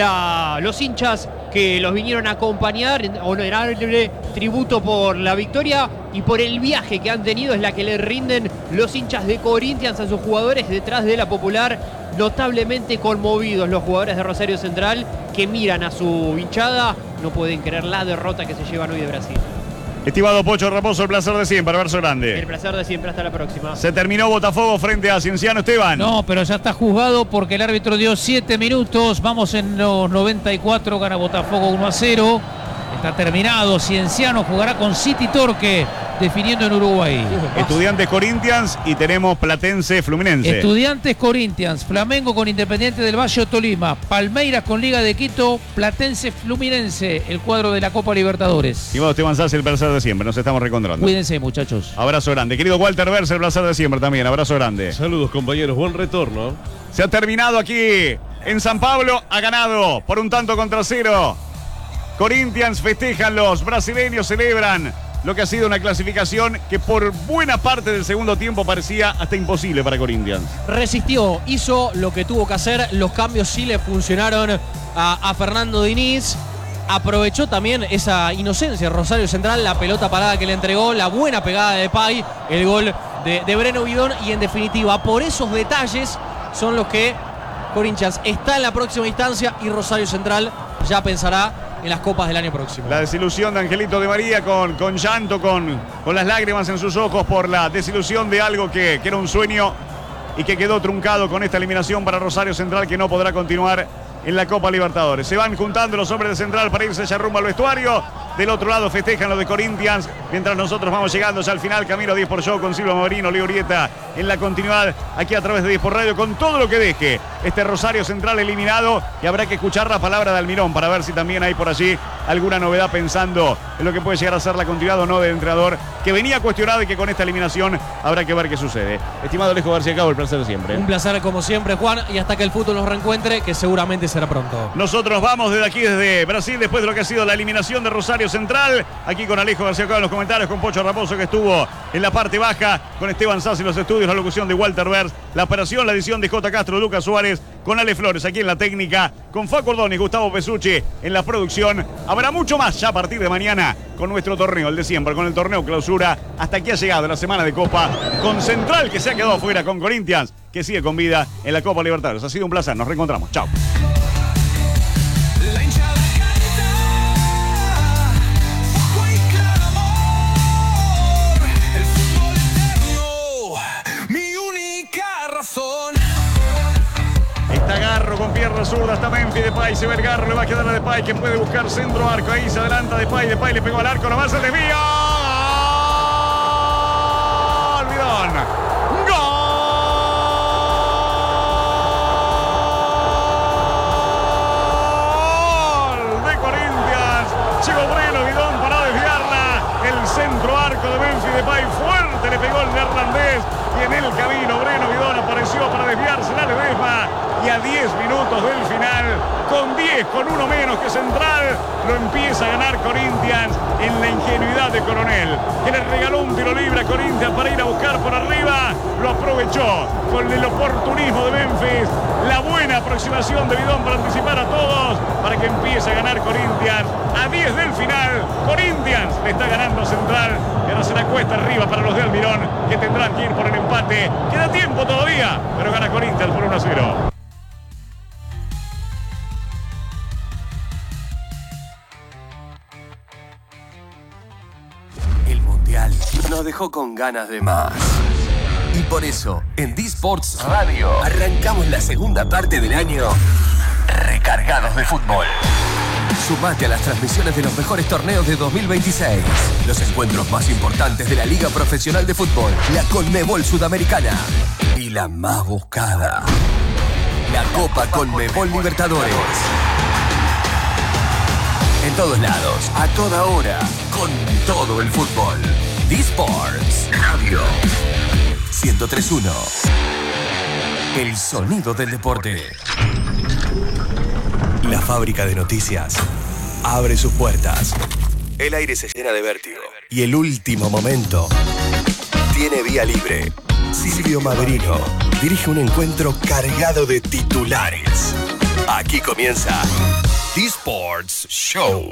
los hinchas que los vinieron a acompañar en honorable tributo por la victoria y por el viaje que han tenido. Es la que le rinden los hinchas de Corinthians a sus jugadores detrás de la Popular, notablemente conmovidos los jugadores de Rosario Central, que miran a su hinchada, no pueden creer la derrota que se llevan hoy de Brasil. Estimado Pocho Raposo, el placer de siempre, abrazo grande. El placer de siempre, hasta la próxima. Se terminó Botafogo frente a Cienciano, Esteban. No, pero ya está juzgado porque el árbitro dio 7 minutos. Vamos en los 94, gana Botafogo 1-0. Está terminado. Cienciano jugará con City Torque, definiendo en Uruguay. Estudiantes Corinthians y tenemos Platense Fluminense. Estudiantes Corinthians, Flamengo con Independiente del Valle o Tolima, Palmeiras con Liga de Quito, Platense Fluminense, el cuadro de la Copa Libertadores. Estimado Esteban Sassi, el placer de siempre, nos estamos reencontrando. Cuídense, muchachos. Abrazo grande. Querido Walter Verse, el placer de siempre también, abrazo grande. Saludos, compañeros, buen retorno. Se ha terminado aquí en San Pablo, ha ganado por 1-0. Corinthians, festejan los brasileños, celebran lo que ha sido una clasificación que por buena parte del segundo tiempo parecía hasta imposible para Corinthians. Resistió, hizo lo que tuvo que hacer, los cambios sí le funcionaron a Fernando Diniz. Aprovechó también esa inocencia Rosario Central, la pelota parada que le entregó, la buena pegada de Pay, el gol de Breno Bidón, y en definitiva por esos detalles son los que Corinthians está en la próxima instancia y Rosario Central ya pensará en las copas del año próximo. La desilusión de Angelito de María con llanto, con las lágrimas en sus ojos por la desilusión de algo que era un sueño y que quedó truncado con esta eliminación para Rosario Central, que no podrá continuar en la Copa Libertadores. Se van juntando los hombres de Central para irse ya rumbo al vestuario. Del otro lado festejan los de Corinthians, mientras nosotros vamos llegando ya al final, camino a 10 por Show con Silvio Maurino, Leo Urieta en la continuidad aquí a través de 10 por Radio, con todo lo que deje este Rosario Central eliminado, y habrá que escuchar la palabra de Almirón para ver si también hay por allí alguna novedad pensando en lo que puede llegar a ser la continuidad o no del entrenador, que venía cuestionado y que con esta eliminación habrá que ver qué sucede. Estimado Alejo García Cabo, el placer de siempre. Un placer como siempre, Juan, y hasta que el fútbol nos reencuentre, que seguramente será pronto. Nosotros vamos desde aquí, desde Brasil, después de lo que ha sido la eliminación de Rosario Central, aquí con Alejo García Cabo en los comentarios, con Pocho Raposo, que estuvo en la parte baja, con Esteban Sassi en los estudios, la locución de Walter Vers, la operación, la edición de J. Castro, Lucas Suárez, con Ale Flores aquí en la técnica, con Facu Ordóñez, Gustavo Pesucci en la producción. Habrá mucho más ya a partir de mañana con nuestro torneo, el de siempre, con el torneo clausura. Hasta aquí ha llegado la semana de Copa, con Central que se ha quedado fuera, con Corinthians que sigue con vida en la Copa Libertadores. Ha sido un placer, nos reencontramos. Chao. Está Garro con pierna zurda, está Memphis, Depay, se ve el Garro, le va a quedar a Depay, que puede buscar centro arco, ahí se adelanta Depay le pegó al arco, nomás el desvío. ¡Gol! Bidón. ¡Gol! De Corinthians. Llegó Breno Bidón para desviarla. El centro arco de Memphis Depay, fuerte le pegó el neerlandés, y en el camino Breno Bidón apareció para desviarse la Ledesma. Y a 10 minutos del final, con 1 menos que Central, lo empieza a ganar Corinthians en la ingenuidad de Coronel, que le regaló un tiro libre a Corinthians para ir a buscar por arriba. Lo aprovechó con el oportunismo de Memphis, la buena aproximación de Bidón para anticipar a todos, para que empiece a ganar Corinthians. A 10 del final, Corinthians le está ganando Central, y ahora será cuesta arriba para los de Almirón, que tendrán que ir por el empate. Queda tiempo todavía, pero gana Corinthians por 1-0. Nos dejó con ganas de más. Y por eso, en D-Sports Radio, arrancamos la segunda parte del año cargados de fútbol. Sumate a las transmisiones de los mejores torneos de 2026. Los encuentros más importantes de la Liga Profesional de Fútbol, la Conmebol Sudamericana y la más buscada, la Copa Conmebol Libertadores. En todos lados, a toda hora, con todo el fútbol. D-Sports Radio 103.1. El sonido del deporte. La fábrica de noticias abre sus puertas. El aire se llena de vértigo. Y el último momento tiene vía libre. Silvio Maderino dirige un encuentro cargado de titulares. Aquí comienza D-Sports Show.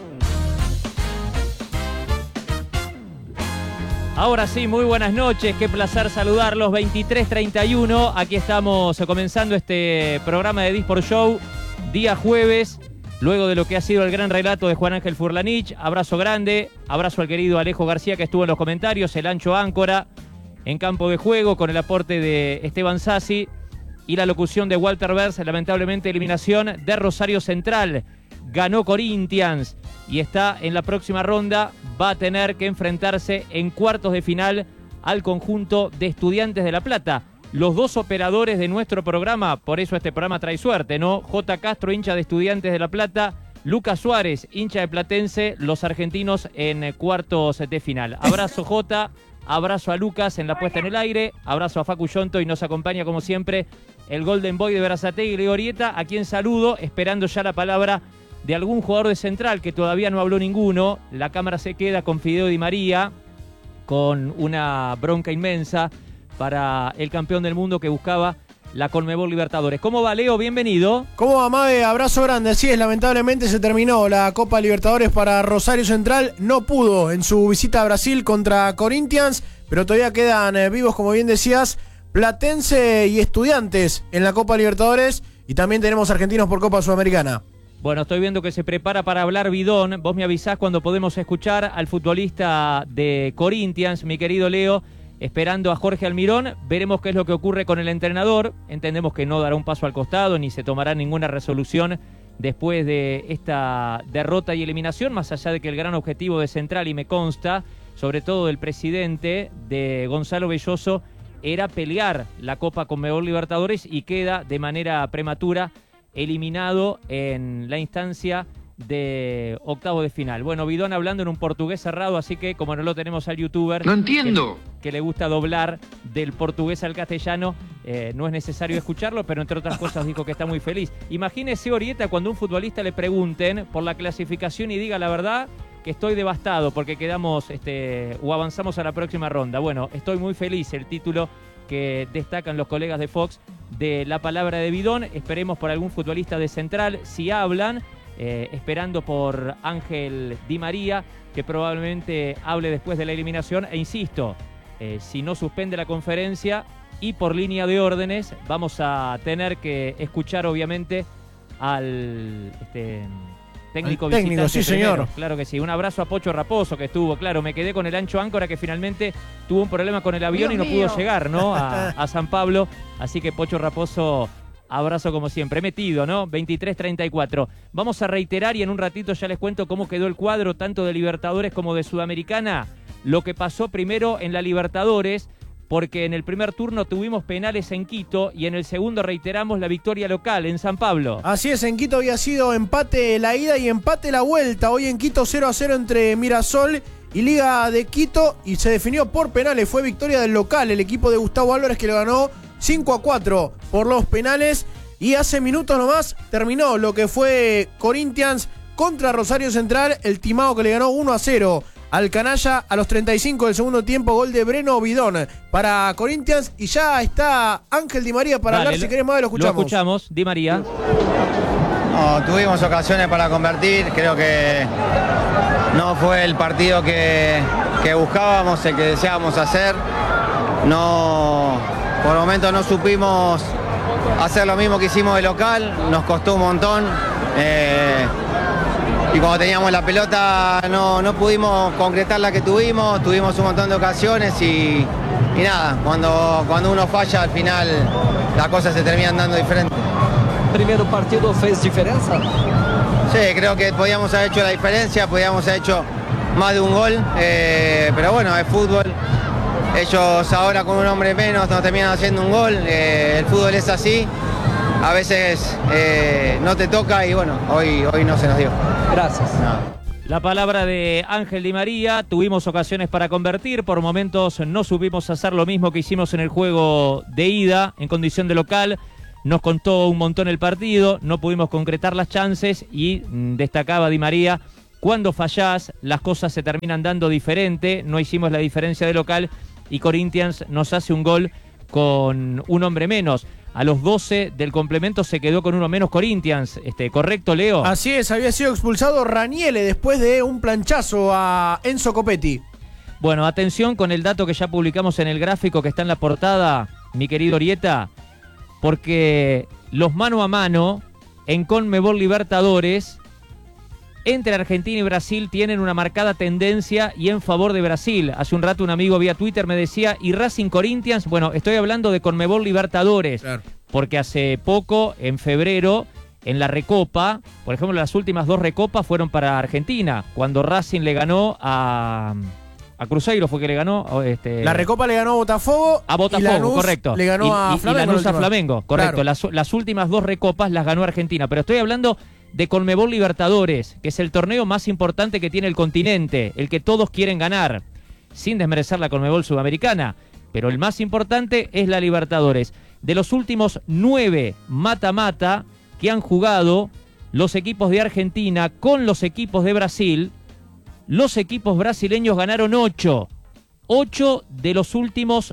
Ahora sí, muy buenas noches, qué placer saludarlos, 23:31, aquí estamos comenzando este programa de D-Sports Show, día jueves, luego de lo que ha sido el gran relato de Juan Ángel Furlanich. Abrazo grande, abrazo al querido Alejo García que estuvo en los comentarios, el ancho áncora en campo de juego con el aporte de Esteban Sassi y la locución de Walter Bers. Lamentablemente eliminación de Rosario Central, ganó Corinthians y está en la próxima ronda, va a tener que enfrentarse en cuartos de final al conjunto de Estudiantes de La Plata. Los dos operadores de nuestro programa, por eso este programa trae suerte, ¿no? J. Castro, hincha de Estudiantes de La Plata, Lucas Suárez, hincha de Platense, los argentinos en cuartos de final. Abrazo J, abrazo a Lucas en la puesta en el aire, abrazo a Facu Yonto y nos acompaña como siempre el Golden Boy de Berazategui y Glorieta, a quien saludo, esperando ya la palabra de algún jugador de Central que todavía no habló ninguno. La cámara se queda con Fideo Di María, con una bronca inmensa para el campeón del mundo que buscaba la Conmebol Libertadores. ¿Cómo va, Leo? Bienvenido. ¿Cómo va, Mabe? Abrazo grande. Así es, lamentablemente se terminó la Copa Libertadores para Rosario Central. No pudo en su visita a Brasil contra Corinthians, pero todavía quedan vivos, como bien decías, Platense y Estudiantes en la Copa Libertadores, y también tenemos argentinos por Copa Sudamericana. Bueno, estoy viendo que se prepara para hablar Bidón. Vos me avisás cuando podemos escuchar al futbolista de Corinthians, mi querido Leo, esperando a Jorge Almirón. Veremos qué es lo que ocurre con el entrenador. Entendemos que no dará un paso al costado ni se tomará ninguna resolución después de esta derrota y eliminación, más allá de que el gran objetivo de Central, y me consta, sobre todo del presidente, de Gonzalo Belloso, era pelear la Copa Conmebol Libertadores, y queda de manera prematura eliminado en la instancia de octavo de final. Bueno, Bidón hablando en un portugués cerrado, así que como no lo tenemos al youtuber, no entiendo, que le gusta doblar del portugués al castellano, no es necesario escucharlo, pero entre otras cosas dijo que está muy feliz. Imagínese, Orieta, cuando a un futbolista le pregunten por la clasificación y diga la verdad, que estoy devastado porque quedamos o avanzamos a la próxima ronda. Bueno, estoy muy feliz, el título que destacan los colegas de Fox de la palabra de Bidón. Esperemos por algún futbolista de Central, si hablan, esperando por Ángel Di María, que probablemente hable después de la eliminación, e insisto, si no suspende la conferencia y por línea de órdenes, vamos a tener que escuchar obviamente al técnico visitante. Sí, señor. Claro que sí. Un abrazo a Pocho Raposo, que estuvo, claro, me quedé con el ancho áncora, que finalmente tuvo un problema con el avión y no pudo llegar, ¿no? A San Pablo. Así que Pocho Raposo, abrazo como siempre. Metido, ¿no? 23:34. Vamos a reiterar y en un ratito ya les cuento cómo quedó el cuadro tanto de Libertadores como de Sudamericana. Lo que pasó primero en la Libertadores, porque en el primer turno tuvimos penales en Quito y en el segundo reiteramos la victoria local en San Pablo. Así es, en Quito había sido empate la ida y empate la vuelta. Hoy en Quito 0-0 entre Mirasol y Liga de Quito, y se definió por penales. Fue victoria del local, el equipo de Gustavo Álvarez, que lo ganó 5-4 por los penales. Y hace minutos nomás terminó lo que fue Corinthians contra Rosario Central, el timao que le ganó 1-0 al canalla a los 35 del segundo tiempo. Gol de Breno Bidón para Corinthians, y ya está Ángel Di María para hablar. Si querés más, lo escuchamos. Lo escuchamos, Di María. No, tuvimos ocasiones para convertir, creo que no fue el partido que buscábamos, el que deseábamos hacer. No, por el momento no supimos hacer lo mismo que hicimos de local, nos costó un montón. Y cuando teníamos la pelota no pudimos concretar la que tuvimos un montón de ocasiones y nada, cuando uno falla al final las cosas se terminan dando diferente. primer partido fez diferencia? Sí, creo que podíamos haber hecho la diferencia, podíamos haber hecho más de un gol, pero bueno, es fútbol. Ellos ahora con un hombre menos nos terminan haciendo un gol, el fútbol es así, a veces no te toca y bueno, hoy no se nos dio. Gracias. No. La palabra de Ángel Di María, tuvimos ocasiones para convertir, por momentos no supimos hacer lo mismo que hicimos en el juego de ida, en condición de local, nos contó un montón el partido, no pudimos concretar las chances y destacaba Di María, cuando fallás las cosas se terminan dando diferente, no hicimos la diferencia de local y Corinthians nos hace un gol con un hombre menos. A los 12 del complemento se quedó con uno menos Corinthians. ¿Correcto, Leo? Así es, había sido expulsado Raniele después de un planchazo a Enzo Copetti. Bueno, atención con el dato que ya publicamos en el gráfico que está en la portada, mi querido Orieta, porque los mano a mano en Conmebol Libertadores entre Argentina y Brasil tienen una marcada tendencia y en favor de Brasil. Hace un rato un amigo vía Twitter me decía, ¿y Racing Corinthians? Bueno, estoy hablando de Conmebol Libertadores, claro, porque hace poco, en febrero, en la Recopa, por ejemplo, las últimas 2 Recopas fueron para Argentina, cuando Racing le ganó a Cruzeiro, fue que le ganó. La Recopa le ganó a Botafogo. A Botafogo, y Lanús correcto. Le ganó a Flamengo. Y Lanús a Flamengo, correcto. Claro. Las últimas 2 Recopas las ganó Argentina, pero estoy hablando de Conmebol Libertadores, que es el torneo más importante que tiene el continente, el que todos quieren ganar, sin desmerecer la Conmebol Sudamericana, pero el más importante es la Libertadores. De los últimos 9 mata-mata que han jugado los equipos de Argentina con los equipos de Brasil, los equipos brasileños ganaron 8. 8 de los últimos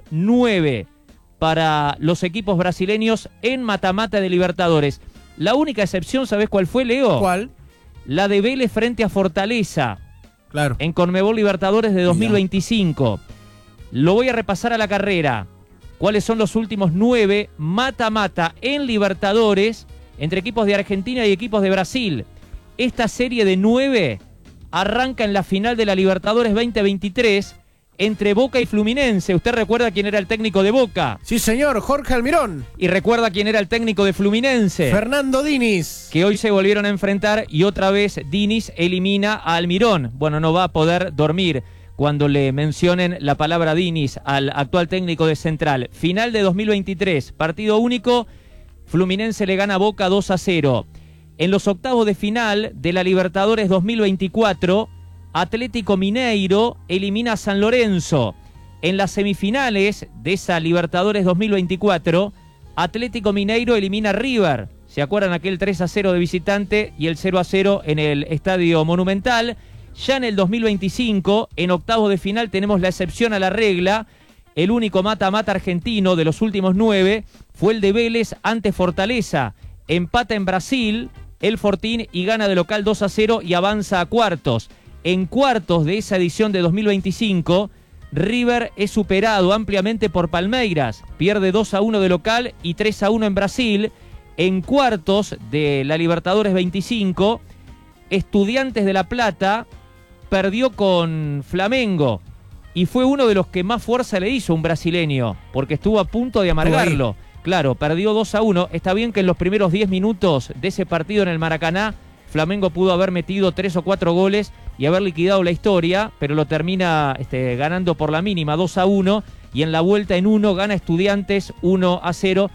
9 para los equipos brasileños en mata-mata de Libertadores. La única excepción, ¿sabés cuál fue, Leo? ¿Cuál? La de Vélez frente a Fortaleza. Claro. En Conmebol Libertadores de 2025. Lo voy a repasar a la carrera. ¿Cuáles son los últimos 9 mata-mata en Libertadores entre equipos de Argentina y equipos de Brasil? Esta serie de 9 arranca en la final de la Libertadores 2023 entre Boca y Fluminense. ¿Usted recuerda quién era el técnico de Boca? Sí, señor, Jorge Almirón. ¿Y recuerda quién era el técnico de Fluminense? Fernando Diniz. Que hoy se volvieron a enfrentar y otra vez Diniz elimina a Almirón. Bueno, no va a poder dormir cuando le mencionen la palabra Diniz al actual técnico de Central. Final de 2023, partido único, Fluminense le gana a Boca 2-0. En los octavos de final de la Libertadores 2024, Atlético Mineiro elimina a San Lorenzo. En las semifinales de esa Libertadores 2024, Atlético Mineiro elimina a River. ¿Se acuerdan aquel 3-0 de visitante y el 0-0 en el Estadio Monumental? Ya en el 2025, en octavos de final, tenemos la excepción a la regla. El único mata-mata argentino de los últimos 9 fue el de Vélez ante Fortaleza. Empata en Brasil el Fortín y gana de local 2-0 y avanza a cuartos. En cuartos de esa edición de 2025, River es superado ampliamente por Palmeiras. Pierde 2-1 de local y 3-1 en Brasil. En cuartos de la Libertadores 25, Estudiantes de La Plata perdió con Flamengo y fue uno de los que más fuerza le hizo un brasileño, porque estuvo a punto de amargarlo. Claro, perdió 2-1. Está bien que en los primeros 10 minutos de ese partido en el Maracaná, Flamengo pudo haber metido 3 o 4 goles y haber liquidado la historia, pero lo termina ganando por la mínima 2-1 y en la vuelta en 1 gana Estudiantes 1-0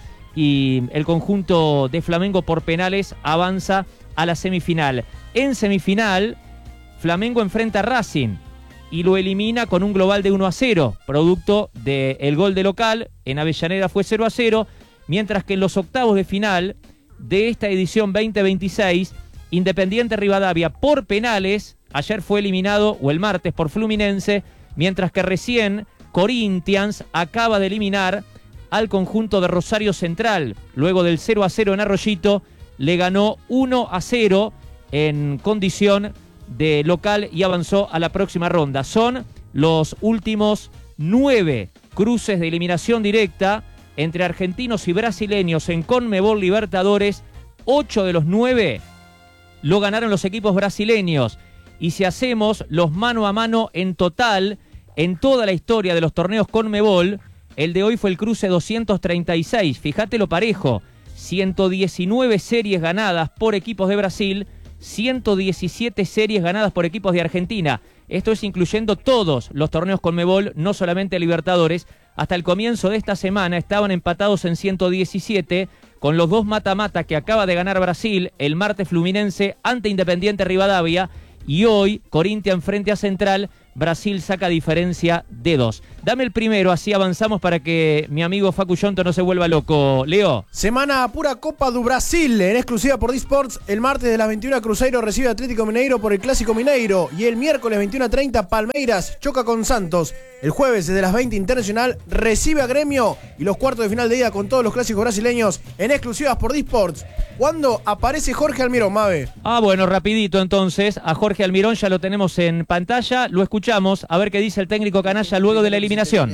y el conjunto de Flamengo por penales avanza a la semifinal. En semifinal, Flamengo enfrenta a Racing y lo elimina con un global de 1-0, producto del gol de local. En Avellaneda fue 0-0, mientras que en los octavos de final de esta edición 2026, Independiente Rivadavia por penales, ayer fue eliminado, o el martes, por Fluminense, mientras que recién Corinthians acaba de eliminar al conjunto de Rosario Central. Luego del 0-0 en Arroyito, le ganó 1-0 en condición de local y avanzó a la próxima ronda. Son los últimos 9 cruces de eliminación directa entre argentinos y brasileños en Conmebol Libertadores. 8 de los 9 lo ganaron los equipos brasileños. Y si hacemos los mano a mano en total, en toda la historia de los torneos Conmebol, el de hoy fue el cruce 236. Fíjate lo parejo. 119 series ganadas por equipos de Brasil, 117 series ganadas por equipos de Argentina. Esto es incluyendo todos los torneos Conmebol, no solamente Libertadores. Hasta el comienzo de esta semana estaban empatados en 117, con los 2 mata-mata que acaba de ganar Brasil, el martes Fluminense ante Independiente Rivadavia, y hoy Corinthians frente a Central. Brasil saca diferencia de 2. Dame el primero, así avanzamos para que mi amigo Facu Yonto no se vuelva loco. Leo. Semana pura Copa do Brasil, en exclusiva por Disports. El martes de las 21 Cruzeiro recibe a Atlético Mineiro por el Clásico Mineiro. Y el miércoles 21:30 Palmeiras choca con Santos. El jueves desde las 20 Internacional recibe a Gremio. Y los cuartos de final de ida con todos los clásicos brasileños en exclusivas por Disports. ¿Cuándo aparece Jorge Almirón, Mabe? Bueno, rapidito entonces. A Jorge Almirón ya lo tenemos en pantalla. Lo escuchamos, a ver qué dice el técnico canalla luego de la eliminación.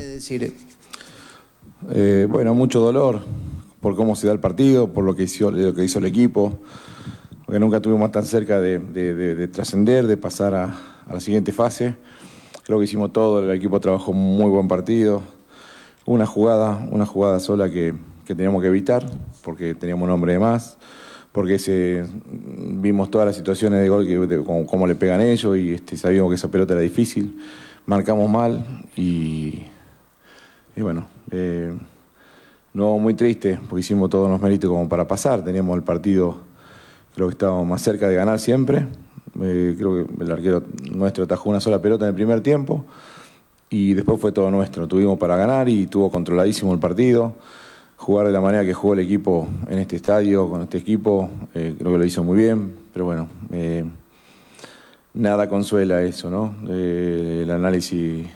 Bueno, mucho dolor por cómo se da el partido, por lo que hizo el equipo, porque nunca estuvimos tan cerca de trascender, de pasar a la siguiente fase. Creo que hicimos todo, el equipo trabajó un muy buen partido. Una jugada sola que teníamos que evitar, porque teníamos un hombre de más, porque vimos todas las situaciones de gol, cómo le pegan ellos, y sabíamos que esa pelota era difícil. Marcamos mal y bueno, no, muy triste, porque hicimos todos los méritos como para pasar. Teníamos el partido, creo que estábamos más cerca de ganar siempre. Creo que el arquero nuestro atajó una sola pelota en el primer tiempo y después fue todo nuestro. Tuvimos para ganar y estuvo controladísimo el partido. Jugar de la manera que jugó el equipo en este estadio, con este equipo, creo que lo hizo muy bien, pero bueno, nada consuela eso, ¿no? El análisis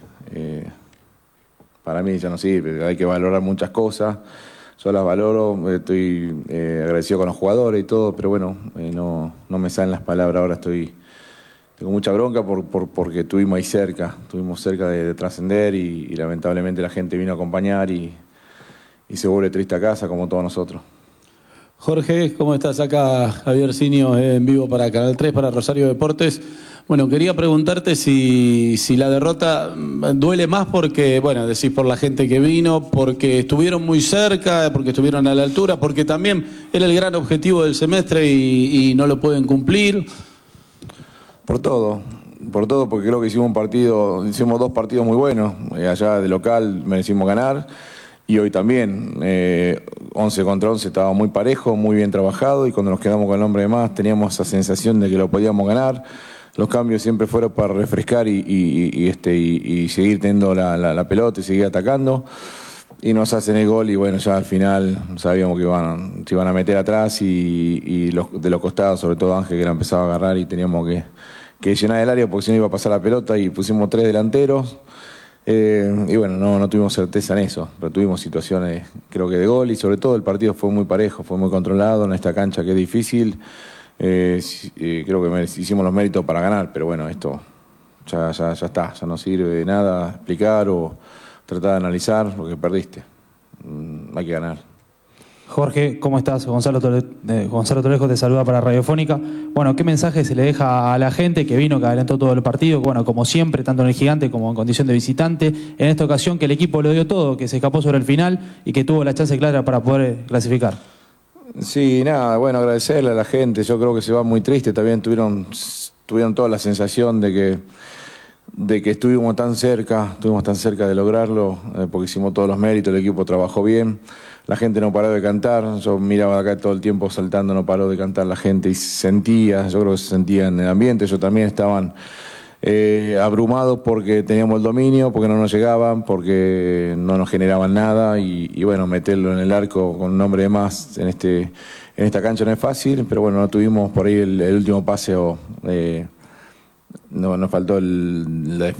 para mí ya no sirve, hay que valorar muchas cosas. Yo las valoro, estoy agradecido con los jugadores y todo, pero bueno, no me salen las palabras. Ahora tengo mucha bronca porque estuvimos cerca de trascender y lamentablemente la gente vino a acompañar y se vuelve triste a casa como todos nosotros. Jorge, ¿cómo estás? Acá Javier Sinio en vivo para Canal 3, para Rosario Deportes. Bueno, quería preguntarte si la derrota duele más porque, bueno, decís por la gente que vino, porque estuvieron muy cerca, porque estuvieron a la altura, porque también era el gran objetivo del semestre y no lo pueden cumplir. Por todo, porque creo que hicimos 2 partidos muy buenos. Allá de local merecimos ganar y hoy también. 11 contra 11 estaba muy parejo, muy bien trabajado, y cuando nos quedamos con el hombre de más teníamos esa sensación de que lo podíamos ganar. Los cambios siempre fueron para refrescar y seguir teniendo la pelota y seguir atacando. Y nos hacen el gol y bueno, ya al final sabíamos que se iban a meter atrás y de los costados, sobre todo Ángel, que la empezaba a agarrar y teníamos que llenar el área porque si no iba a pasar la pelota, y pusimos 3 delanteros. Y bueno, no tuvimos certeza en eso, pero tuvimos situaciones, creo que de gol, y sobre todo el partido fue muy parejo, fue muy controlado en esta cancha que es difícil. Creo que hicimos los méritos para ganar, pero bueno, esto ya está, ya no sirve de nada explicar o tratar de analizar porque perdiste. Hay que ganar. Jorge, ¿cómo estás? Gonzalo Tolejo te saluda para Radiofónica. Bueno, ¿qué mensaje se le deja a la gente que vino, que adelantó todo el partido? Bueno, como siempre, tanto en el Gigante como en condición de visitante. En esta ocasión que el equipo lo dio todo, que se escapó sobre el final y que tuvo la chance clara para poder clasificar. Sí, nada, bueno, agradecerle a la gente. Yo creo que se va muy triste. También tuvieron toda la sensación de que estuvimos tan cerca de lograrlo, porque hicimos todos los méritos, el equipo trabajó bien. La gente no paró de cantar, yo miraba acá todo el tiempo saltando, no paró de cantar la gente y yo creo que se sentía en el ambiente. Ellos también estaban abrumados porque teníamos el dominio, porque no nos llegaban, porque no nos generaban nada y bueno, meterlo en el arco con un hombre de más en esta cancha no es fácil, pero bueno, no tuvimos por ahí el último pase no, nos faltó la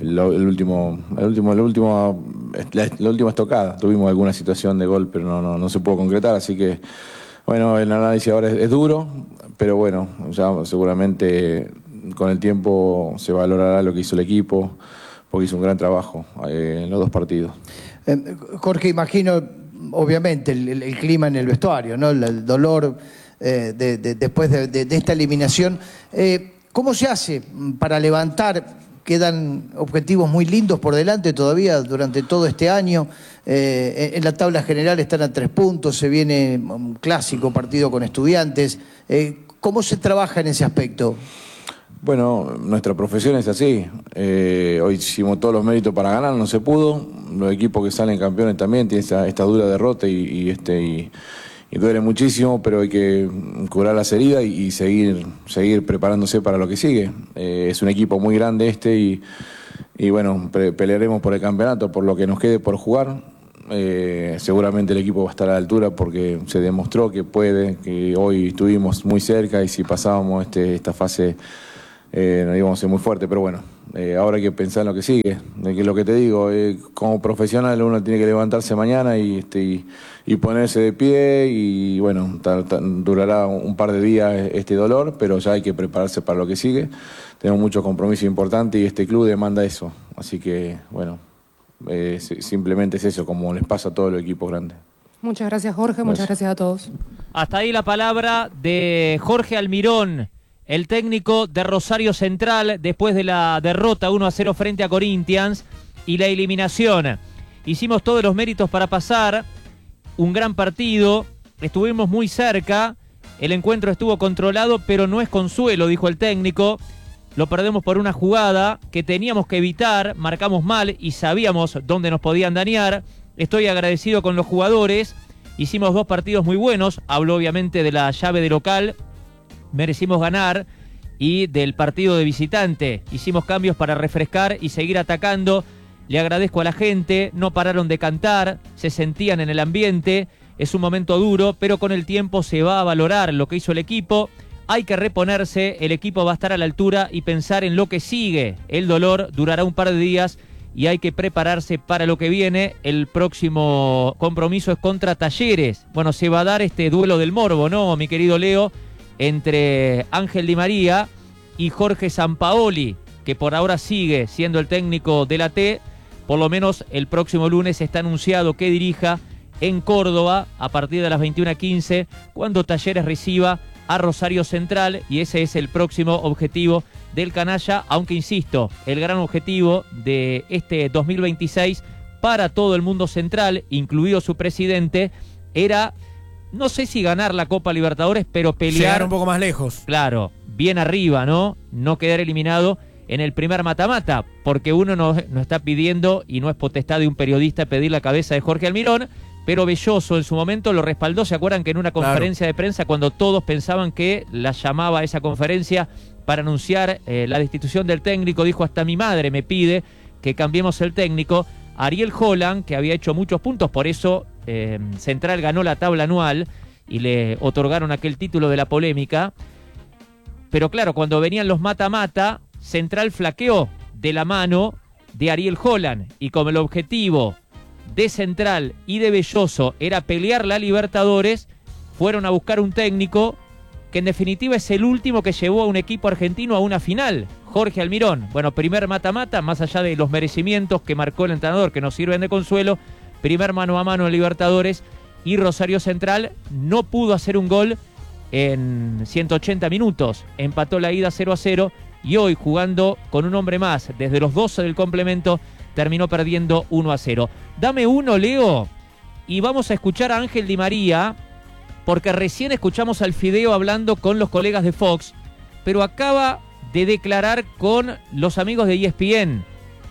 última estocada. Tuvimos alguna situación de gol, pero no se pudo concretar, así que bueno, el análisis ahora es duro, pero bueno, ya seguramente con el tiempo se valorará lo que hizo el equipo, porque hizo un gran trabajo en los 2 partidos. Jorge, imagino obviamente el clima en el vestuario, ¿no? El dolor después de esta eliminación. ¿Cómo se hace para levantar quedan objetivos muy lindos por delante todavía durante todo este año. En la tabla general están a 3 puntos, se viene un clásico partido con Estudiantes. ¿Cómo se trabaja en ese aspecto? Bueno, nuestra profesión es así. Hoy hicimos todos los méritos para ganar, no se pudo. Los equipos que salen campeones también tienen esta dura derrota y duele muchísimo, pero hay que curar las heridas y seguir preparándose para lo que sigue. Es un equipo muy grande y bueno, pelearemos por el campeonato, por lo que nos quede por jugar. Seguramente el equipo va a estar a la altura porque se demostró que puede, que hoy estuvimos muy cerca y si pasábamos esta fase nos íbamos a ser muy fuerte, pero bueno, ahora hay que pensar en lo que sigue. Lo que te digo, como profesional uno tiene que levantarse mañana y ponerse de pie y bueno, durará un par de días este dolor, pero ya hay que prepararse para lo que sigue. Tenemos mucho compromiso importante y este club demanda eso, así que bueno, simplemente es eso, como les pasa a todos los equipos grandes. Muchas gracias, Jorge. Muchas gracias a todos. Hasta ahí la palabra de Jorge Almirón, el técnico de Rosario Central, después de la derrota 1-0 frente a Corinthians y la eliminación. Hicimos todos los méritos para pasar, un gran partido, estuvimos muy cerca, el encuentro estuvo controlado, pero no es consuelo, dijo el técnico. Lo perdemos por una jugada que teníamos que evitar, marcamos mal y sabíamos dónde nos podían dañar. Estoy agradecido con los jugadores, hicimos 2 partidos muy buenos, hablo obviamente de la llave de local, merecimos ganar, y del partido de visitante. Hicimos cambios para refrescar y seguir atacando. Le agradezco a la gente, no pararon de cantar, se sentían en el ambiente. Es un momento duro, pero con el tiempo se va a valorar lo que hizo el equipo. Hay que reponerse, el equipo va a estar a la altura y pensar en lo que sigue. El dolor durará un par de días y hay que prepararse para lo que viene. El próximo compromiso es contra Talleres. Bueno, se va a dar este duelo del morbo, ¿no, mi querido Leo? Entre Ángel Di María y Jorge Sampaoli, que por ahora sigue siendo el técnico de la T. Por lo menos el próximo lunes está anunciado que dirija en Córdoba a partir de las 21:15, cuando Talleres reciba a Rosario Central, y ese es el próximo objetivo del canalla, aunque insisto, el gran objetivo de este 2026 para todo el mundo central, incluido su presidente, era, no sé si ganar la Copa Libertadores, pero pelear llegar un poco más lejos. Claro, bien arriba, ¿no? No quedar eliminado en el primer mata-mata, porque uno no está pidiendo, y no es potestad de un periodista pedir la cabeza de Jorge Almirón, pero Belloso en su momento lo respaldó. ¿Se acuerdan que en una conferencia de prensa, cuando todos pensaban que la llamaba a esa conferencia para anunciar la destitución del técnico, dijo: hasta mi madre me pide que cambiemos el técnico? Ariel Holland, que había hecho muchos puntos, por eso Central ganó la tabla anual y le otorgaron aquel título de la polémica. Pero claro, cuando venían los mata-mata, Central flaqueó de la mano de Ariel Holland, y como el objetivo de Central y de Belloso era pelear la Libertadores, fueron a buscar un técnico que en definitiva es el último que llevó a un equipo argentino a una final, Jorge Almirón. Bueno, primer mata-mata, más allá de los merecimientos que marcó el entrenador, que nos sirven de consuelo, primer mano a mano en Libertadores, y Rosario Central no pudo hacer un gol en 180 minutos, empató la ida 0-0, y hoy, jugando con un hombre más desde los 12 del complemento, terminó perdiendo 1-0. Dame uno, Leo, y vamos a escuchar a Ángel Di María, porque recién escuchamos al Fideo hablando con los colegas de Fox, pero acaba de declarar con los amigos de ESPN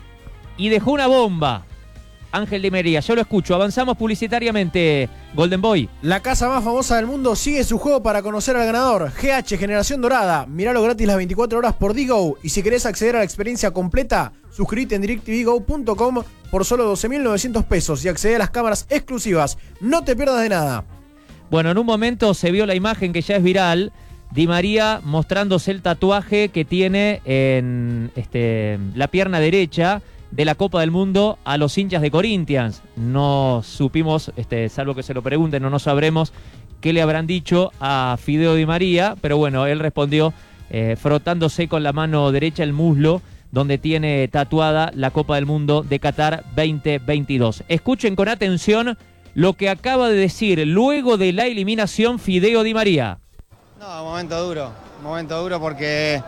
y dejó una bomba. Ángel Di María, yo lo escucho. Avanzamos publicitariamente, Golden Boy. La casa más famosa del mundo sigue su juego para conocer al ganador. GH Generación Dorada. Míralo gratis las 24 horas por Digo. Y si querés acceder a la experiencia completa, suscríbete en directvgo.com por solo 12.900 pesos y accede a las cámaras exclusivas. No te pierdas de nada. Bueno, en un momento se vio la imagen que ya es viral. Di María mostrándose el tatuaje que tiene en la pierna derecha de la Copa del Mundo a los hinchas de Corinthians. No supimos, salvo que se lo pregunten, no sabremos qué le habrán dicho a Fideo Di María, pero bueno, él respondió frotándose con la mano derecha el muslo, donde tiene tatuada la Copa del Mundo de Qatar 2022. Escuchen con atención lo que acaba de decir luego de la eliminación Fideo Di María. No, momento duro porque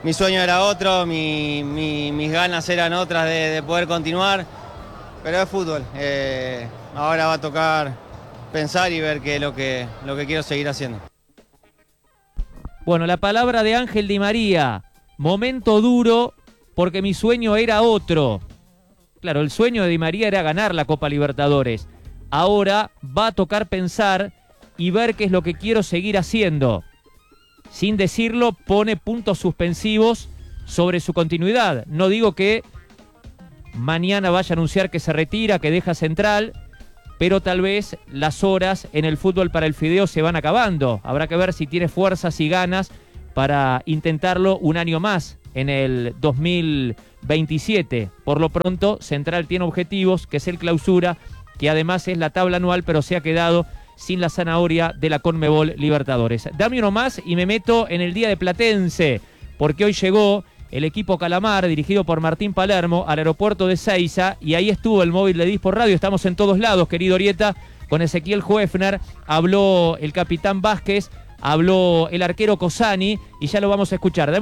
mi sueño era otro, mis ganas eran otras de poder continuar, pero es fútbol. Ahora va a tocar pensar y ver qué es lo que quiero seguir haciendo. Bueno, la palabra de Ángel Di María, momento duro porque mi sueño era otro. Claro, el sueño de Di María era ganar la Copa Libertadores. Ahora va a tocar pensar y ver qué es lo que quiero seguir haciendo. Sin decirlo, pone puntos suspensivos sobre su continuidad. No digo que mañana vaya a anunciar que se retira, que deja Central, pero tal vez las horas en el fútbol para el Fideo se van acabando. Habrá que ver si tiene fuerzas y ganas para intentarlo un año más en el 2027. Por lo pronto, Central tiene objetivos, que es el clausura, que además es la tabla anual, pero se ha quedado sin la zanahoria de la Conmebol Libertadores. Dame uno más y me meto en el día de Platense, porque hoy llegó el equipo Calamar, dirigido por Martín Palermo, al aeropuerto de Seiza, y ahí estuvo el móvil de Disport Radio. Estamos en todos lados, querido Orieta, con Ezequiel Hoefner, habló el capitán Vázquez, habló el arquero Cosani, y ya lo vamos a escuchar.